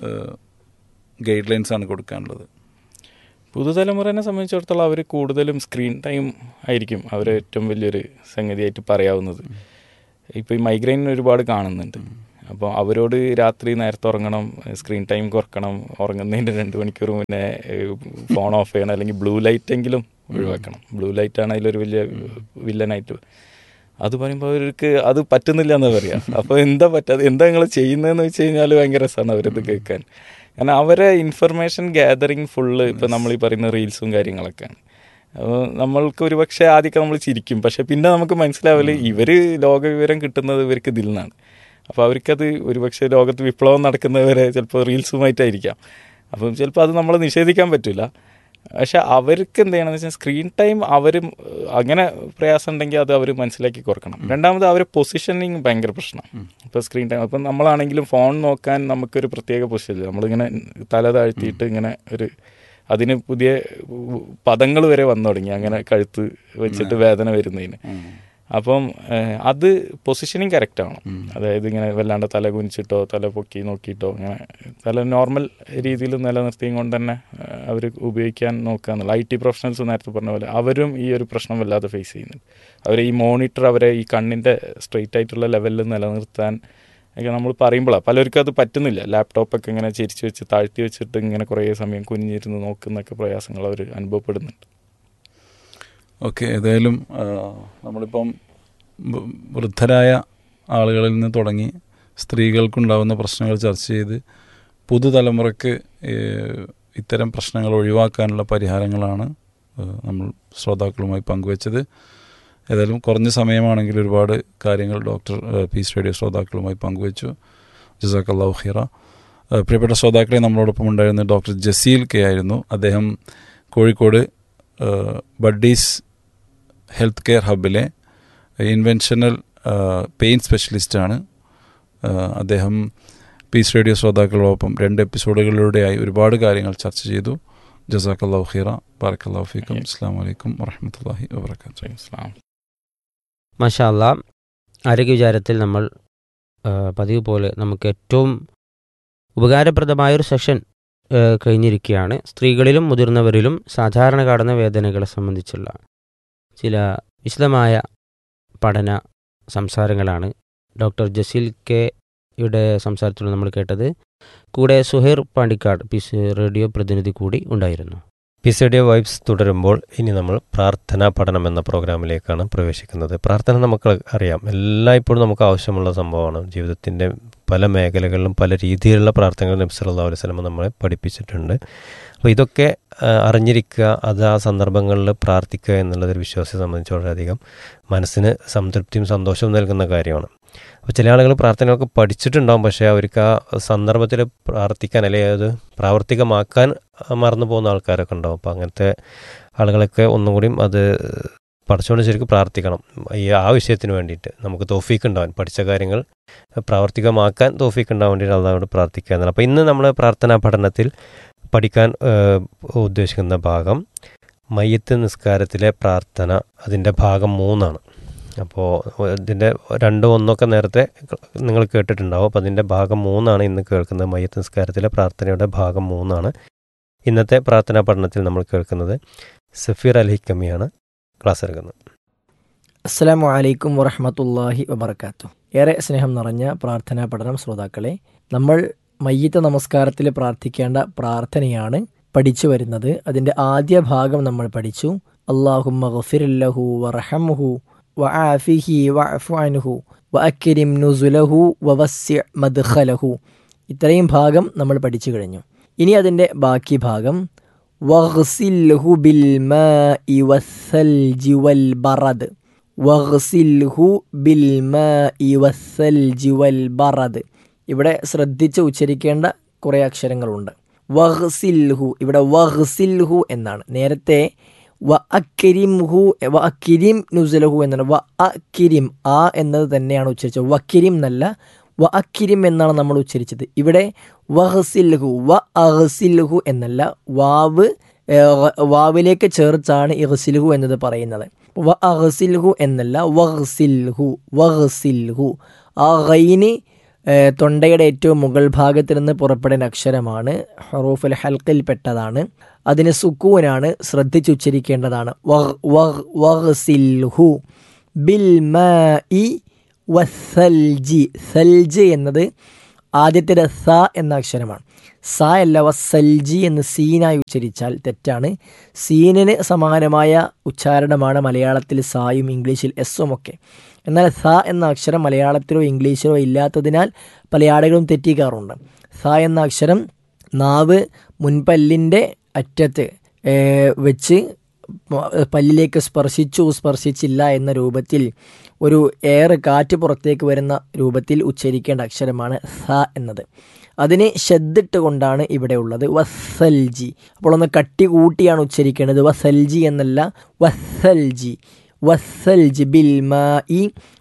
ഗൈഡ് ലൈൻസാണ് കൊടുക്കാനുള്ളത്? പുതുതലമുറനെ സംബന്ധിച്ചിടത്തോളം അവർ കൂടുതലും സ്ക്രീൻ ടൈം ആയിരിക്കും അവർ ഏറ്റവും വലിയൊരു സംഗതിയായിട്ട് പറയാവുന്നത്. ഇപ്പോൾ ഈ മൈഗ്രെയിൻ ഒരുപാട് കാണുന്നുണ്ട്. അപ്പോൾ അവരോട് രാത്രി നേരത്തെ ഉറങ്ങണം, സ്ക്രീൻ ടൈം കുറക്കണം, ഉറങ്ങുന്നതിൻ്റെ രണ്ട് മണിക്കൂർ മുന്നേ ഫോൺ ഓഫ് ചെയ്യണം, അല്ലെങ്കിൽ ബ്ലൂ ലൈറ്റെങ്കിലും ഒഴിവാക്കണം. ബ്ലൂ ലൈറ്റാണ് അതിലൊരു വലിയ വില്ലനായിട്ട്. അത് പറയുമ്പോൾ അവർക്ക് അത് പറ്റുന്നില്ല എന്ന് പറയാം. അപ്പോൾ എന്താ പറ്റാതെ, എന്താ നിങ്ങൾ ചെയ്യുന്നതെന്ന് വെച്ച് കഴിഞ്ഞാൽ ഭയങ്കര രസമാണ് അവരത് കേൾക്കാൻ. കാരണം അവരെ ഇൻഫർമേഷൻ ഗ്യാതറിങ് ഫുള്ള് ഇപ്പോൾ നമ്മൾ ഈ പറയുന്ന റീൽസും കാര്യങ്ങളൊക്കെയാണ്. അപ്പോൾ നമ്മൾക്ക് ഒരു പക്ഷേ ആദ്യമൊക്കെ നമ്മൾ ചിരിക്കും, പക്ഷെ പിന്നെ നമുക്ക് മനസ്സിലാവില്ല ഇവർ ലോകവിവരം കിട്ടുന്നത് ഇവർക്ക് ഇതിൽ നിന്നാണ്. അപ്പോൾ അവർക്കത് ഒരുപക്ഷെ ലോകത്ത് വിപ്ലവം നടക്കുന്നവരെ ചിലപ്പോൾ റീൽസുമായിട്ടായിരിക്കാം. അപ്പം ചിലപ്പോൾ അത് നമ്മൾ നിഷേധിക്കാൻ പറ്റില്ല. പക്ഷെ അവർക്ക് എന്ത് ചെയ്യണമെന്ന് വെച്ചാൽ സ്ക്രീൻ ടൈം അവർ അങ്ങനെ പ്രയാസം ഉണ്ടെങ്കിൽ അത് അവർ മനസ്സിലാക്കി കുറക്കണം. രണ്ടാമത് അവർ പൊസിഷനിങ് ഭയങ്കര പ്രശ്നം. ഇപ്പോൾ സ്ക്രീൻ ടൈം, അപ്പം നമ്മളാണെങ്കിലും ഫോൺ നോക്കാൻ നമുക്കൊരു പ്രത്യേക പൊസിഷൻ, നമ്മളിങ്ങനെ തല താഴ്ത്തിയിട്ട് ഇങ്ങനെ ഒരു, അതിന് പുതിയ പദങ്ങൾ വരെ വന്നു തുടങ്ങി, അങ്ങനെ കഴുത്ത് വെച്ചിട്ട് വേദന വരുന്നതിന്. അപ്പം അത് പൊസിഷനിങ് കറക്റ്റ് ആവണം. അതായത് ഇങ്ങനെ വല്ലാണ്ട് തല കുനിച്ചിട്ടോ തല പൊക്കി നോക്കിയിട്ടോ അങ്ങനെ തല നോർമൽ രീതിയിൽ നിലനിർത്തിയും കൊണ്ട് തന്നെ അവർ ഉപയോഗിക്കാൻ നോക്കുക എന്നുള്ള. ഐ ടി പ്രൊഫഷണൽസ് നേരത്തെ പറഞ്ഞ പോലെ അവരും ഈ ഒരു പ്രശ്നം വല്ലാതെ ഫേസ് ചെയ്യുന്നുണ്ട്. അവർ ഈ മോണിറ്റർ അവരെ ഈ കണ്ണിൻ്റെ സ്ട്രെയിറ്റ് ആയിട്ടുള്ള ലെവലിൽ നിലനിർത്താൻ ഒക്കെ നമ്മൾ പറയുമ്പോഴാണ് പലർക്കും അത് പറ്റുന്നില്ല. ലാപ്ടോപ്പൊക്കെ ഇങ്ങനെ ചിരിച്ച് വെച്ച് താഴ്ത്തി വെച്ചിട്ട് ഇങ്ങനെ കുറേ സമയം കുനിഞ്ഞിരുന്ന് നോക്കുന്നൊക്കെ പ്രയാസങ്ങൾ അവർ അനുഭവപ്പെടുന്നുണ്ട്. ഓക്കെ, ഏതായാലും നമ്മളിപ്പം വൃദ്ധരായ ആളുകളിൽ നിന്ന് തുടങ്ങി സ്ത്രീകൾക്കുണ്ടാകുന്ന പ്രശ്നങ്ങൾ ചർച്ച ചെയ്ത് പുതുതലമുറയ്ക്ക് ഇത്തരം പ്രശ്നങ്ങൾ ഒഴിവാക്കാനുള്ള പരിഹാരങ്ങളാണ് നമ്മൾ ശ്രോതാക്കളുമായി പങ്കുവച്ചത്. ഏതായാലും കുറഞ്ഞ സമയമാണെങ്കിൽ ഒരുപാട് കാര്യങ്ങൾ ഡോക്ടർ പീസ് റേഡിയോ ശ്രോതാക്കളുമായി പങ്കുവച്ചു. ജസാക്കല്ലാഹു ഖൈറ. പ്രിയപ്പെട്ട ശ്രോതാക്കളെ, നമ്മളോടൊപ്പം ഉണ്ടായിരുന്ന ഡോക്ടർ ജസീൽ കെ ആയിരുന്നു. അദ്ദേഹം Kozhikode buddies health care ഹബിലെ ഇൻവെൻഷണൽ pain സ്പെഷ്യലിസ്റ്റാണ്. അദ്ദേഹം പീസ് റേഡിയോ ശ്രോതാക്കളോടൊപ്പം രണ്ട് എപ്പിസോഡുകളിലൂടെയായി ഒരുപാട് കാര്യങ്ങൾ ചർച്ച ചെയ്തു. ജസാക്കല്ലാഹു ഖൈറ. ബാറക്കല്ലാഹു ഫീക്കും. അസ്സലാമു അലൈക്കും വറഹ്മത്തുള്ളാഹി വബറകാതുഹു. മാഷാ അല്ലാഹ്. ആരോഗ്യ വിചാരത്തിൽ നമ്മൾ പതിവ് പോലെ നമുക്ക് ഏറ്റവും ഉപകാരപ്രദമായൊരു സെഷൻ കഴിഞ്ഞിരിക്കുകയാണ്. സ്ത്രീകളിലും മുതിർന്നവരിലും സാധാരണ കാണുന്ന വേദനകളെ സംബന്ധിച്ചുള്ള ചില വിശദമായ പഠന സംസാരങ്ങളാണ് ഡോക്ടർ ജസീൽ കെ യുടെ സംസാരത്തിൽ നമ്മൾ കേട്ടത്. കൂടെ സുഹൈർ പാണ്ടിക്കാട് പീസ് റേഡിയോ പ്രതിനിധി കൂടി ഉണ്ടായിരുന്നു. പീസ് റേഡിയോ വൈബ്സ് തുടരുമ്പോൾ ഇനി നമ്മൾ പ്രാർത്ഥനാ പഠനം എന്ന പ്രോഗ്രാമിലേക്കാണ് പ്രവേശിക്കുന്നത്. പ്രാർത്ഥന നമുക്ക് അറിയാം, എല്ലായ്പ്പോഴും നമുക്ക് ആവശ്യമുള്ള സംഭവമാണ്. ജീവിതത്തിൻ്റെ പല മേഖലകളിലും പല രീതിയിലുള്ള പ്രാർത്ഥനകൾ നബി സല്ലല്ലാഹു അലൈഹി വസല്ലം നമ്മളെ പഠിപ്പിച്ചിട്ടുണ്ട്. അപ്പോൾ ഇതൊക്കെ അറിഞ്ഞിരിക്കുക, അത് ആ സന്ദർഭങ്ങളിൽ പ്രാർത്ഥിക്കുക എന്നുള്ളതൊരു വിശ്വാസിയെ സംബന്ധിച്ച് വളരെയധികം മനസ്സിന് സംതൃപ്തിയും സന്തോഷവും നൽകുന്ന കാര്യമാണ്. അപ്പോൾ ചില ആളുകൾ പ്രാർത്ഥനകളൊക്കെ പഠിച്ചിട്ടുണ്ടാകും, പക്ഷേ അവർക്ക് ആ സന്ദർഭത്തിൽ പ്രാർത്ഥിക്കാൻ അല്ലെങ്കിൽ അത് പ്രാവർത്തികമാക്കാൻ മറന്നു പോകുന്ന ആൾക്കാരൊക്കെ ഉണ്ടാകും. അപ്പോൾ അങ്ങനത്തെ ആളുകളൊക്കെ ഒന്നും കൂടിയും അത് പഠിച്ചുകൊണ്ട് ശരിക്കും പ്രാർത്ഥിക്കണം. ഈ ആ വിഷയത്തിന് വേണ്ടിയിട്ട് നമുക്ക് തൗഫീക്ക് ഉണ്ടാവാൻ, പഠിച്ച കാര്യങ്ങൾ പ്രാവർത്തികമാക്കാൻ തൗഫീക്ക് ഉണ്ടാവാൻ വേണ്ടിയിട്ട് അള്ളാഹുവോട് പ്രാർത്ഥിക്കുക എന്നാണ്. അപ്പോൾ ഇന്ന് നമ്മൾ പ്രാർത്ഥനാ പഠനത്തിൽ പഠിക്കാൻ ഉദ്ദേശിക്കുന്ന ഭാഗം മയ്യത്ത് നിസ്കാരത്തിലെ പ്രാർത്ഥന, അതിൻ്റെ ഭാഗം മൂന്നാണ്. അപ്പോൾ ഇതിൻ്റെ രണ്ടും ഒന്നൊക്കെ നേരത്തെ നിങ്ങൾ കേട്ടിട്ടുണ്ടാവും. അപ്പോൾ അതിൻ്റെ ഭാഗം മൂന്നാണ് ഇന്ന് കേൾക്കുന്നത്. മയ്യത്ത് നിസ്കാരത്തിലെ പ്രാർത്ഥനയുടെ ഭാഗം മൂന്നാണ് ഇന്നത്തെ പ്രാർത്ഥനാ പഠനത്തിൽ നമ്മൾ കേൾക്കുന്നത്. സഫീർ അൽ ഹിക്കമിയാണ് ക്ലാസ് എടുക്കുന്നത്. അസ്സലാമു അലൈക്കും വറഹ്മത്തുള്ളാഹി വബറകാതുഹു. ഏറെ സ്നേഹം നിറഞ്ഞ പ്രാർത്ഥനാ പഠനം ശ്രോതാക്കളെ, നമ്മൾ മയ്യിത്ത് നമസ്കാരത്തിൽ പ്രാർത്ഥിക്കേണ്ട പ്രാർത്ഥനയാണ് പഠിച്ചു വരുന്നത്. അതിൻ്റെ ആദ്യ ഭാഗം നമ്മൾ പഠിച്ചു. അല്ലാഹുമ്മ ഗഫിർ ലഹു വറഹംഹു വആഫിഹി വഅഫു അൻഹു വഅക്രിം നുസുലഹു വവസ്സി മദ്ഖലഹു. ഇത്രയും ഭാഗം നമ്മൾ പഠിച്ചു കഴിഞ്ഞു. ഇനി അതിൻ്റെ ബാക്കി ഭാഗം വഗ്സിൽഹു ബിൽ മാഇ വസ്സൽജി വൽ ബറദ്. വഗ്സിൽഹു ബിൽ മാഇ വസ്സൽജി വൽ ബറദ്. ഇവിടെ ശ്രദ്ധിച്ച് ഉച്ചരിക്കേണ്ട കുറേ അക്ഷരങ്ങളുണ്ട്. വഗ്സിൽഹു, ഇവിടെ വഗ്സിൽഹു എന്നാണ്. നേരത്തെ വ അക്കിരിംഹു വ അക്കിരിം നുസുലഹു എന്നാണ്. വ അക്കിരിം, ആ എന്നത് തന്നെയാണ് ഉച്ചരിച്ചത്. വക്കിരിം എന്നല്ല, വ അക്കിരിം എന്നാണ് നമ്മൾ ഉച്ചരിച്ചത്. ഇവിടെ വഗ്സിൽഹു, വ അഗ്സിൽഹു എന്നല്ല, വാവ് വാവിലേക്ക് ചേർത്താണ് ഇഗ്സിൽഹു എന്നത് പറയുന്നത്. വ അഗ്സിൽഹു എന്നല്ല, വഗ്സിൽഹു വഗ്സിൽഹു. ആ ഗൈന് തൊണ്ടയുടെ ഏറ്റവും മുകൾ ഭാഗത്ത് നിന്ന് പുറപ്പെടുന്ന അക്ഷരമാണ്, ഹറൂഫുൽ ഹൽക്കിൽ പെട്ടതാണ്. അതിന് സുക്കൂനാണ്, ശ്രദ്ധിച്ചുച്ചരിക്കേണ്ടതാണ്. വഗ് വഗ് വഗ്സിൽഹു ബിൽ മാഇ വസ്സൽജി. സൽജ് എന്നത് ആദ്യത്തെ സ എന്ന അക്ഷരമാണ്. സ അല്ല, വസ്സൽജി എന്ന് സീനായി ഉച്ചരിച്ചാൽ തെറ്റാണ്. സീനിന് സമാനമായ ഉച്ചാരണമാണ് മലയാളത്തിൽ സായും ഇംഗ്ലീഷിൽ എസ്സും ഒക്കെ. എന്നാൽ സ എന്ന അക്ഷരം മലയാളത്തിലോ ഇംഗ്ലീഷിലോ ഇല്ലാത്തതിനാൽ പല ആളുകളും തെറ്റിക്കാറുണ്ട്. സ എന്ന അക്ഷരം നാവ് മുൻപല്ലിൻ്റെ അറ്റത്ത് വെച്ച് പല്ലിലേക്ക് സ്പർശിച്ചു സ്പർശിച്ചില്ല എന്ന രൂപത്തിൽ ഒരു എയർ കാറ്റ് പുറത്തേക്ക് വരുന്ന രൂപത്തിൽ ഉച്ചരിക്കേണ്ട അക്ഷരമാണ് സ എന്നത്. അതിന് ഷദ്ദിട്ട് കൊണ്ടാണ് ഇവിടെ ഉള്ളത്. വസ്സൽജി. അപ്പോൾ ഒന്ന് കട്ടി കൂട്ടിയാണ് ഉച്ചരിക്കേണ്ടത്. വസൽജി എന്നല്ല, വസ്സൽജി. വസ്സൽജി ബിൽ മാഇ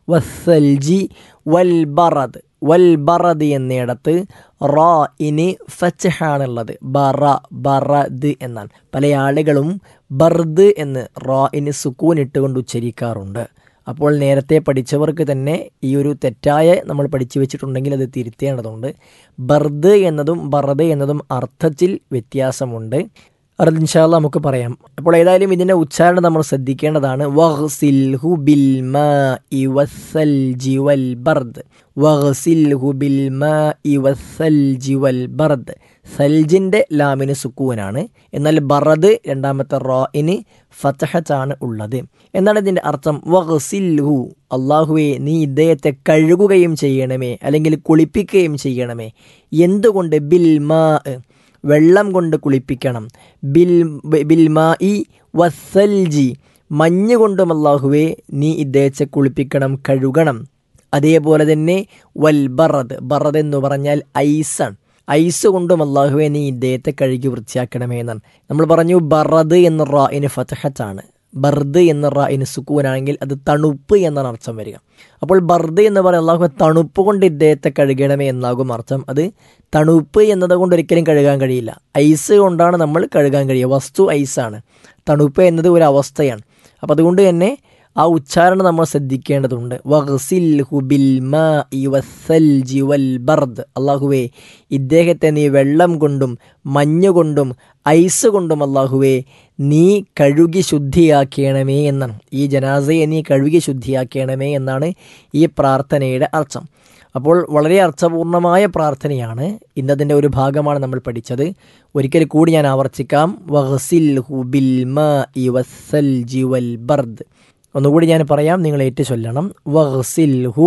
വസ്സൽജി വൽ ബറദ്. വൽ ബറദ് എന്നിടത്ത് റാ ഇന് ഫത്ഹാണുള്ളത്. ബറ ബറദ് എന്നാണ്. പല ആളുകളും ബർദ് എന്ന് റാ ഇന് സുക്കൂൻ ഇട്ടുകൊണ്ട് ഉച്ചരിക്കാറുണ്ട്. അപ്പോൾ നേരത്തെ പഠിച്ചവർക്ക് തന്നെ ഈ ഒരു തെറ്റായ നമ്മൾ പഠിച്ചു വെച്ചിട്ടുണ്ടെങ്കിൽ അത് തിരുത്തേണ്ടതുണ്ട്. ബർദ് എന്നതും ബറദ് എന്നതും അർത്ഥത്തിൽ വ്യത്യാസമുണ്ട്. അത് ഇൻഷാ അല്ലാഹ് നമുക്ക് പറയാം. അപ്പോൾ ഏതായാലും ഇതിൻ്റെ ഉച്ചാരണം നമ്മൾ ശ്രദ്ധിക്കേണ്ടതാണ്. വഗ്സിൽഹു ബിൽ മാഇ വസ്സൽജി വൽ ബർദ്. വഗ്സിൽഹു ബിൽ മാഇ വസ്സൽജി വൽ ബർദ്. സൽജിൻ്റെ ലാമിന് സുക്കൂനാണ്, എന്നാൽ ബറദ് രണ്ടാമത്തെ റാഇന് ഫത്ഹത്താണ് ഉള്ളത്. എന്താണ് ഇതിൻ്റെ അർത്ഥം? വഗ്സിൽഹു, അല്ലാഹുവേ നീ ഇദ്ദേഹത്തെ കഴുകുകയും ചെയ്യണമേ, അല്ലെങ്കിൽ കുളിപ്പിക്കുകയും ചെയ്യണമേ. എന്തുകൊണ്ട്? ബിൽ മാ, വെള്ളം കൊണ്ട് കുളിപ്പിക്കണം. ബിൽ ബിൽ മാഇ വസ്സൽജി, മഞ്ഞ് കൊണ്ടും അല്ലാഹുവേ നീ ഇദ്ദേഹത്തെ കുളിപ്പിക്കണം, കഴുകണം. അതേപോലെ തന്നെ വൽ ബറദ്, ബറദ് എന്ന് പറഞ്ഞാൽ ഐസാണ്. ഐസ് കൊണ്ടും അല്ലാഹുവേ നീ ഇദ്ദേഹത്തെ കഴുകി വൃത്തിയാക്കണമേ എന്നാണ്. നമ്മൾ പറഞ്ഞു ബറദ് എന്ന റാഇന് ഫത്ഹത്താണ്, ബർദ് എന്ന റാഇന് സുക്കൂനാണെങ്കിൽ അത് തണുപ്പ് എന്നാണ് അർത്ഥം വരിക. അപ്പോൾ ബർദ് എന്ന് പറയുന്നത് അല്ലാഹു തണുപ്പ് കൊണ്ട് ഇദ്ദേഹത്തെ കഴുകണമേ എന്നാകും അർത്ഥം. അത് തണുപ്പ് എന്നത് കൊണ്ട് ഒരിക്കലും കഴുകാൻ കഴിയില്ല. ഐസ് കൊണ്ടാണ് നമ്മൾ കഴുകാൻ കഴിയുക. വസ്തു ഐസാണ്, തണുപ്പ് എന്നത് ഒരു അവസ്ഥയാണ്. അപ്പം അതുകൊണ്ട് തന്നെ ആ ഉച്ചാരണം നമ്മൾ ശ്രദ്ധിക്കേണ്ടതുണ്ട്. വഗ്സിൽഹു ബിൽ മാഇ വസ്സൽജി വൽ ബർദ്. അല്ലാഹുവേ ഇദ്ദേഹത്തെ നീ വെള്ളം കൊണ്ടും മഞ്ഞ് കൊണ്ടും ഐസ് കൊണ്ടും അല്ലാഹുവേ നീ കഴുകി ശുദ്ധിയാക്കണമേ എന്നാണ്. ഈ ജനാസയെ നീ കഴുകി ശുദ്ധിയാക്കണമേ എന്നാണ് ഈ പ്രാർത്ഥനയുടെ അർത്ഥം. അപ്പോൾ വളരെ അർത്ഥപൂർണമായ പ്രാർത്ഥനയാണ്. ഇന്നതിൻ്റെ ഒരു ഭാഗമാണ് നമ്മൾ പഠിച്ചത്. ഒരിക്കൽ കൂടി ഞാൻ ആവർത്തിക്കാം. വഗ്സിൽഹു ബിൽ മാഇ വസ്സൽജി വൽ ബർദ്. ഒന്നുകൂടി ഞാൻ പറയാം, നിങ്ങൾ ഏറ്റു ചൊല്ലണം. വഗ്സിൽഹു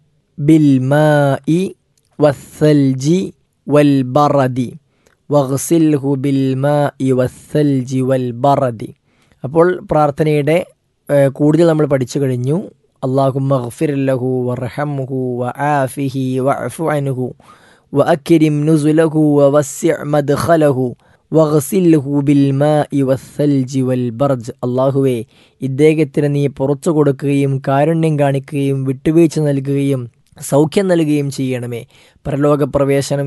ബിൽ മാഇ വസ്സൽജി വൽ ബറദി. വഗ്സിൽഹു ബിൽ മാഇ വസ്സൽജി വൽ ബറദി. അപ്പോൾ പ്രാർത്ഥനയുടെ കൂടുതൽ നമ്മൾ പഠിച്ചു കഴിഞ്ഞു. അല്ലാഹുമ്മ ഗ്ഫിർ ലഹു വർഹംഹു വആഫിഹി വഅഫു അൻഹു വഅക്രിം നുസുലഹു വവസ്സി മദ്ഖലഹു വഗ്സിൽഹു ബിൽ മാഇ വസ്സൽജി വൽ ബർദ്. അല്ലാഹുവേ ഇദ്ദേഹത്തിന് നീ പുറത്തു കൊടുക്കുകയും കാരുണ്യം കാണിക്കുകയും വിട്ടുവീഴ്ച നൽകുകയും സൗഖ്യം നൽകുകയും ചെയ്യണമേ. പരലോക പ്രവേശനം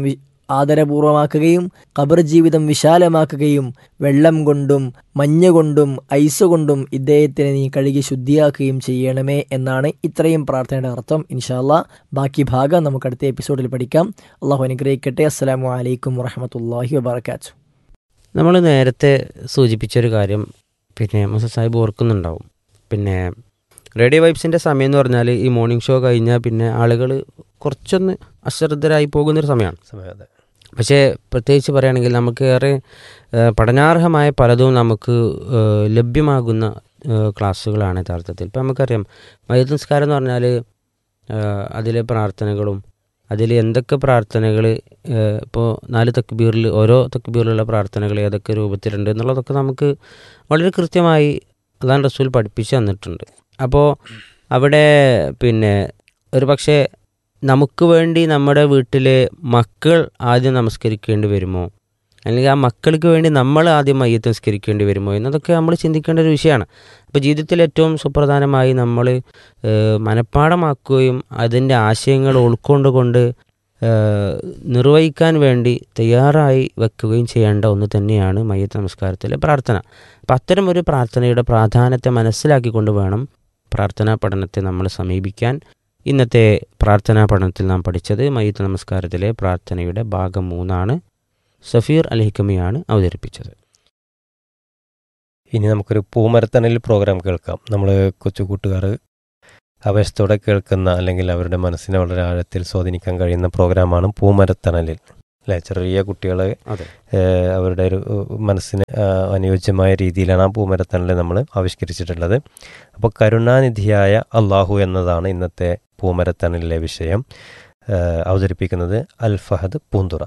ആദരപൂർവമാക്കുകയും ഖബർ ജീവിതം വിശാലമാക്കുകയും വെള്ളം കൊണ്ടും മഞ്ഞ് കൊണ്ടും ഐസ് കൊണ്ടും ഇദ്ദേഹത്തിനെ നീ കഴുകി ശുദ്ധിയാക്കുകയും ചെയ്യണമേ എന്നാണ് ഇത്രയും പ്രാർത്ഥനയുടെ അർത്ഥം. ഇൻഷാ അല്ലാ ബാക്കി ഭാഗം നമുക്ക് അടുത്ത എപ്പിസോഡിൽ പഠിക്കാം. അള്ളാഹു അനുഗ്രഹിക്കട്ടെ. അസ്സലാമു അലൈക്കും വറഹ്മത്തുള്ളാഹി വബറകാതുഹു. നമ്മൾ നേരത്തെ സൂചിപ്പിച്ചൊരു കാര്യം പിന്നെ മുസ സാഹിബ് ഓർക്കുന്നുണ്ടാവും. പിന്നെ റേഡിയോ വൈബ്സിൻ്റെ സമയം എന്ന് പറഞ്ഞാൽ ഈ മോർണിംഗ് ഷോ കഴിഞ്ഞാൽ പിന്നെ ആളുകൾ കുറച്ചൊന്ന് അശ്രദ്ധരായി പോകുന്നൊരു സമയമാണ്. സമയം പക്ഷേ പ്രത്യേകിച്ച് പറയുകയാണെങ്കിൽ നമുക്ക് ഏറെ പഠനാർഹമായ പലതും നമുക്ക് ലഭ്യമാകുന്ന ക്ലാസ്സുകളാണ് യഥാർത്ഥത്തിൽ. ഇപ്പം നമുക്കറിയാം മയ്യിത്ത് നിസ്കാരം എന്ന് പറഞ്ഞാൽ അതിലെ പ്രാർത്ഥനകളും അതിൽ എന്തൊക്കെ പ്രാർത്ഥനകൾ ഇപ്പോൾ നാല് തക്ബീറിൽ ഓരോ തക്ബീറിലുള്ള പ്രാർത്ഥനകൾ ഏതൊക്കെ രൂപത്തിലുണ്ട് എന്നുള്ളതൊക്കെ നമുക്ക് വളരെ കൃത്യമായി അതാണ് റസൂൽ പഠിപ്പിച്ച് തന്നിട്ടുണ്ട്. അപ്പോൾ അവിടെ പിന്നെ ഒരു പക്ഷേ നമുക്ക് വേണ്ടി നമ്മുടെ വീട്ടിലെ മക്കൾ ആദ്യം നമസ്കരിക്കേണ്ടി വരുമോ, അല്ലെങ്കിൽ ആ മക്കൾക്ക് വേണ്ടി നമ്മൾ ആദ്യം മയ്യത്ത് നമസ്കരിക്കേണ്ടി വരുമോ എന്നതൊക്കെ നമ്മൾ ചിന്തിക്കേണ്ട ഒരു വിഷയമാണ്. അപ്പോൾ ജീവിതത്തിൽ ഏറ്റവും സുപ്രധാനമായി നമ്മൾ മനഃപ്പാഠമാക്കുകയും അതിൻ്റെ ആശയങ്ങൾ ഉൾക്കൊണ്ടുകൊണ്ട് നിർവഹിക്കാൻ വേണ്ടി തയ്യാറായി വെക്കുകയും ചെയ്യേണ്ട ഒന്ന് തന്നെയാണ് മയ്യത്ത് നമസ്കാരത്തിലെ പ്രാർത്ഥന. അപ്പം അത്തരം ഒരു പ്രാർത്ഥനയുടെ പ്രാധാന്യത്തെ മനസ്സിലാക്കിക്കൊണ്ട് വേണം പ്രാർത്ഥനാ പഠനത്തെ നമ്മൾ സമീപിക്കാൻ. ഇന്നത്തെ പ്രാർത്ഥനാ പഠനത്തിൽ നാം പഠിച്ചത് മയ്യിത്ത് നമസ്കാരത്തിലെ പ്രാർത്ഥനയുടെ ഭാഗം മൂന്നാണ്. സഫീർ അൽഹിക്കമിയാണ് അവതരിപ്പിച്ചത്. ഇനി നമുക്കൊരു പൂമരത്തണലിൽ പ്രോഗ്രാം കേൾക്കാം. നമ്മൾ കൊച്ചു കൂട്ടുകാർ ആവേശത്തോടെ കേൾക്കുന്ന അല്ലെങ്കിൽ അവരുടെ മനസ്സിനെ വളരെ ആഴത്തിൽ സ്വാധീനിക്കാൻ കഴിയുന്ന പ്രോഗ്രാമാണ് പൂമരത്തണലിൽ. അല്ലേ, ചെറിയ കുട്ടികൾ അവരുടെ ഒരു മനസ്സിന് അനുയോജ്യമായ രീതിയിലാണ് ആ പൂമരത്തണൽ നമ്മൾ ആവിഷ്കരിച്ചിട്ടുള്ളത്. അപ്പോൾ കരുണാനിധിയായ അള്ളാഹു എന്നതാണ് ഇന്നത്തെ പൂമരത്തണലിലെ വിഷയം. അവതരിപ്പിക്കുന്നത് അൽ ഫഹദ് പൂന്തുറ.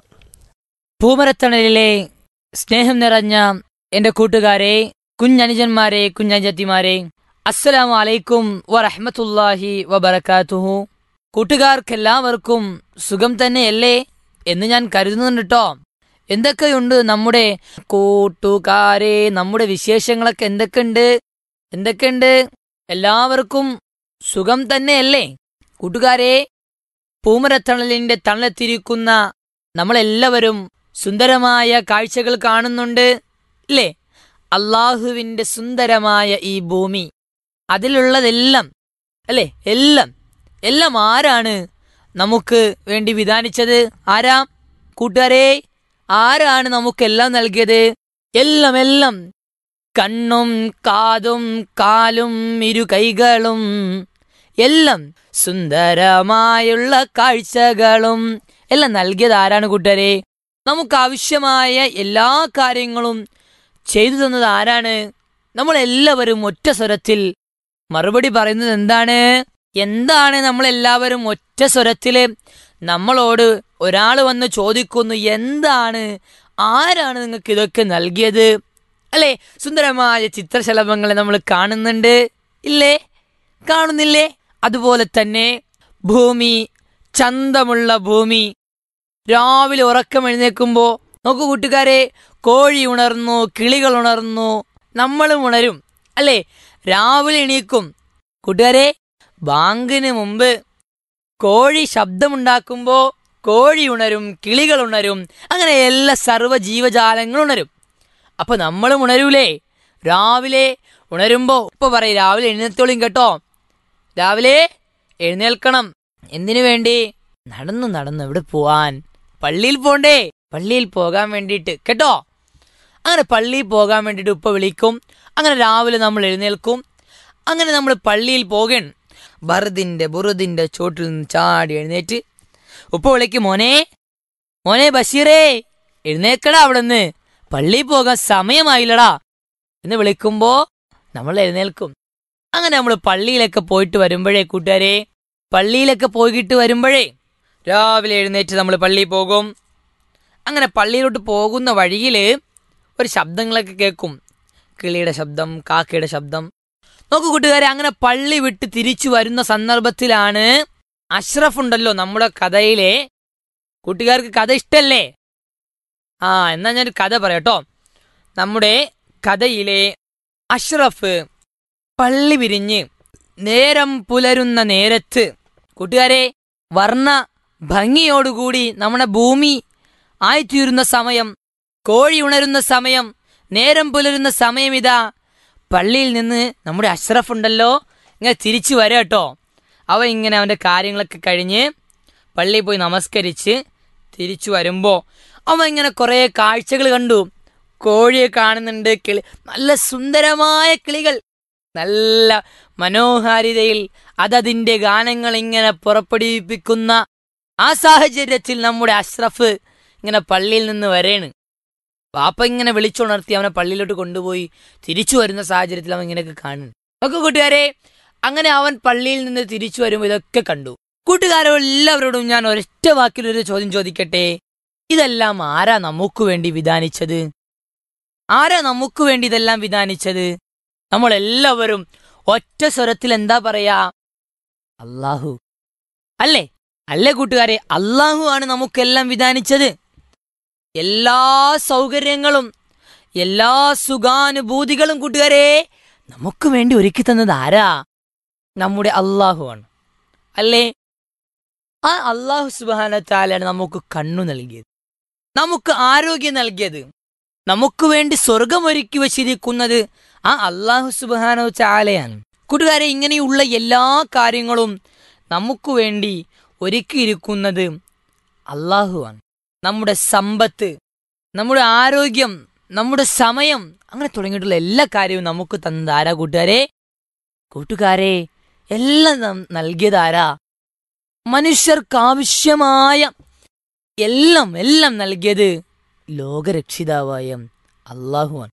പൂമരത്തണലിലെ സ്നേഹം നിറഞ്ഞ എന്റെ കൂട്ടുകാരെ, കുഞ്ഞനുജന്മാരെ, കുഞ്ഞഞ്ചത്തിമാരെ, അസ്സലാമു അലൈക്കും വറഹ്മത്തുള്ളാഹി വബറകാതുഹു. കൂട്ടുകാർക്കെല്ലാവർക്കും സുഖം തന്നെയല്ലേ എന്ന് ഞാൻ കരുതുന്നുണ്ട് കേട്ടോ. എന്തൊക്കെയുണ്ട് നമ്മുടെ കൂട്ടുകാരെ, നമ്മുടെ വിശേഷങ്ങളൊക്കെ എന്തൊക്കെയുണ്ട് എന്തൊക്കെയുണ്ട് എല്ലാവർക്കും സുഖം തന്നെയല്ലേ കൂട്ടുകാരെ? പൂമരത്തണലിന്റെ തണലെത്തിരിക്കുന്ന നമ്മളെല്ലാവരും സുന്ദരമായ കാഴ്ചകൾ കാണുന്നുണ്ട് അല്ലേ? അള്ളാഹുവിന്റെ സുന്ദരമായ ഈ ഭൂമി, അതിലുള്ളതെല്ലാം അല്ലേ, എല്ലാം എല്ലാം ആരാണ് നമുക്ക് വേണ്ടി വിധാനിച്ചത്? ആരാ കൂട്ടുകാരെ? ആരാണ് നമുക്കെല്ലാം നൽകിയത്? എല്ലാം എല്ലാം കണ്ണും കാതും കാലും ഇരു കൈകളും എല്ലാം സുന്ദരമായുള്ള കാഴ്ചകളും എല്ലാം നൽകിയത് ആരാണ് കൂട്ടുകാരെ? നമുക്ക് ആവശ്യമായ എല്ലാ കാര്യങ്ങളും ചെയ്തു തന്നത് ആരാണ്? നമ്മളെല്ലാവരും ഒറ്റ സ്വരത്തിൽ മറുപടി പറയുന്നത് എന്താണ്? എന്താണ് നമ്മളെല്ലാവരും ഒറ്റ സ്വരത്തില് നമ്മളോട് ഒരാൾ വന്ന് ചോദിക്കുന്നു, എന്താണ്, ആരാണ് നിങ്ങൾക്ക് ഇതൊക്കെ നൽകിയത്? അല്ലേ? സുന്ദരമായ ചിത്രശലഭങ്ങളെ നമ്മൾ കാണുന്നുണ്ട് ഇല്ലേ? കാണുന്നില്ലേ? അതുപോലെ തന്നെ ഭൂമി, ചന്തമുള്ള ഭൂമി. രാവിലെ ഉറക്കം എഴുന്നേൽക്കുമ്പോ നോക്കൂ കൂട്ടുകാരെ, കോഴി ഉണർന്നു, കിളികൾ ഉണർന്നു, നമ്മളും ഉണരും അല്ലേ? രാവിലെ എണീക്കും കൂട്ടുകാരെ. ബാങ്കിന് മുമ്പ് കോഴി ശബ്ദമുണ്ടാക്കുമ്പോ കോഴി ഉണരും, കിളികൾ ഉണരും, അങ്ങനെ എല്ലാ സർവ്വ ജീവജാലങ്ങളും ഉണരും. അപ്പൊ നമ്മളും ഉണരൂലേ? രാവിലെ ഉണരുമ്പോ ഇപ്പൊ പറയും, രാവിലെ എഴുന്നേൽത്തോളിയും കേട്ടോ, രാവിലെ എഴുന്നേൽക്കണം. എന്തിനു വേണ്ടി? നടന്നു നടന്നു എവിടെ പോവാൻ? പള്ളിയിൽ പോണ്ടേ? പള്ളിയിൽ പോകാൻ വേണ്ടിയിട്ട് കേട്ടോ. അങ്ങനെ പള്ളിയിൽ പോകാൻ വേണ്ടിയിട്ട് ഉപ്പ വിളിക്കും. അങ്ങനെ രാവിലെ നമ്മൾ എഴുന്നേൽക്കും. അങ്ങനെ നമ്മൾ പള്ളിയിൽ പോകണം. ബറുദിന്റെ ബുറുദിന്റെ ചോട്ടിൽ നിന്ന് ചാടി എഴുന്നേറ്റ് ഉപ്പ വിളിക്കും, മോനെ മോനെ ബഷീറേ എഴുന്നേൽക്കടാ, അവിടെ നിന്ന് പള്ളിയിൽ പോകാൻ സമയമായില്ലടാ എന്ന് വിളിക്കുമ്പോ നമ്മൾ എഴുന്നേൽക്കും. അങ്ങനെ നമ്മൾ പള്ളിയിലൊക്കെ പോയിട്ട് വരുമ്പോഴേ കൂട്ടുകാരെ, പള്ളിയിലൊക്കെ പോയിട്ട് വരുമ്പോഴേ രാവിലെ എഴുന്നേറ്റ് നമ്മൾ പള്ളിയിൽ പോകും. അങ്ങനെ പള്ളിയിലോട്ട് പോകുന്ന വഴിയിൽ ഒരു ശബ്ദങ്ങളൊക്കെ കേൾക്കും. കിളിയുടെ ശബ്ദം, കാക്കയുടെ ശബ്ദം. നോക്കൂ കൂട്ടുകാരെ, അങ്ങനെ പള്ളി വിട്ട് തിരിച്ചു വരുന്ന സന്ദർഭത്തിലാണ് അഷ്റഫ് ഉണ്ടല്ലോ നമ്മുടെ കഥയിലെ. കൂട്ടുകാർക്ക് കഥ ഇഷ്ടല്ലേ? ആ എന്നാ ഞാനൊരു കഥ പറയാട്ടോ. നമ്മുടെ കഥയിലെ അഷ്റഫ് പള്ളി പിരിഞ്ഞ് നേരം പുലരുന്ന നേരത്ത് കൂട്ടുകാരെ, വർണ്ണ ഭംഗിയോടുകൂടി നമ്മുടെ ഭൂമി ആയിത്തീരുന്ന സമയം, കോഴി ഉണരുന്ന സമയം, നേരം പുലരുന്ന സമയം, ഇതാ പള്ളിയിൽ നിന്ന് നമ്മുടെ അഷ്റഫ് ഉണ്ടല്ലോ ഇങ്ങനെ തിരിച്ചു വരാം കേട്ടോ. അവൻ ഇങ്ങനെ അവൻ്റെ കാര്യങ്ങളൊക്കെ കഴിഞ്ഞ് പള്ളിയിൽ പോയി നമസ്കരിച്ച് തിരിച്ചു വരുമ്പോൾ അവൻ ഇങ്ങനെ കുറേ കാഴ്ചകൾ കണ്ടു. കോഴിയെ കാണുന്നുണ്ട്, കിളി, നല്ല സുന്ദരമായ കിളികൾ, നല്ല മനോഹാരിതയിൽ അതതിൻ്റെ ഗാനങ്ങൾ ഇങ്ങനെ പുറപ്പെടുവിപ്പിക്കുന്ന ആ സാഹചര്യത്തിൽ നമ്മുടെ അഷ്റഫ് ഇങ്ങനെ പള്ളിയിൽ നിന്ന് വരേണ്. പാപ്പ ഇങ്ങനെ വിളിച്ചുണർത്തി അവനെ പള്ളിയിലോട്ട് കൊണ്ടുപോയി തിരിച്ചു വരുന്ന സാഹചര്യത്തിൽ അവൻ ഇങ്ങനെയൊക്കെ കാണുന്നു. ഒക്കെ കൂട്ടുകാരെ, അങ്ങനെ അവൻ പള്ളിയിൽ നിന്ന് തിരിച്ചു വരുമ്പോൾ ഇതൊക്കെ കണ്ടു. കൂട്ടുകാരോ എല്ലാവരോടും ഞാൻ ഒരൊറ്റ വാക്കിലൊരു ചോദ്യം ചോദിക്കട്ടെ. ഇതെല്ലാം ആരാ നമുക്ക് വേണ്ടി വിധാനിച്ചത്? ആരാ നമുക്ക് വേണ്ടി ഇതെല്ലാം വിധാനിച്ചത്? നമ്മളെല്ലാവരും ഒറ്റ സ്വരത്തിൽ എന്താ പറയാ? അല്ലാഹു. അല്ലേ അല്ലേ കൂട്ടുകാരെ? അല്ലാഹു ആണ് നമുക്കെല്ലാം വിധാനിച്ചത്. എല്ലാ സൗകര്യങ്ങളും എല്ലാ സുഖാനുഭൂതികളും കൂട്ടുകാരെ നമുക്ക് വേണ്ടി ഒരുക്കി തന്നത് ആരാ? നമ്മുടെ അല്ലാഹു ആണ്. അല്ലേ? ആ അല്ലാഹു സുബ്ഹാനഹു തആലയാണ് നമുക്ക് കണ്ണു നൽകിയത്, നമുക്ക് ആരോഗ്യം നൽകിയത്, നമുക്ക് വേണ്ടി സ്വർഗം ഒരുക്കി വച്ചിരിക്കുന്നത് ആ അല്ലാഹു സുബ്ഹാനഹു തആലയാണ്. കൂട്ടുകാരെ, ഇങ്ങനെയുള്ള എല്ലാ കാര്യങ്ങളും നമുക്ക് വേണ്ടി ഒരുക്കിയിരിക്കുന്നത് അല്ലാഹുവാണ്. നമ്മുടെ സമ്പത്ത്, നമ്മുടെ ആരോഗ്യം, നമ്മുടെ സമയം, അങ്ങനെ തുടങ്ങിയിട്ടുള്ള എല്ലാ കാര്യവും നമുക്ക് തന്നത് ആരാ കൂട്ടുകാരെ? കൂട്ടുകാരെ, എല്ലാം നൽകിയതാരാ? മനുഷ്യർക്കാവശ്യമായ എല്ലാം എല്ലാം നൽകിയത് ലോകരക്ഷിതാവായ അല്ലാഹുവാണ്.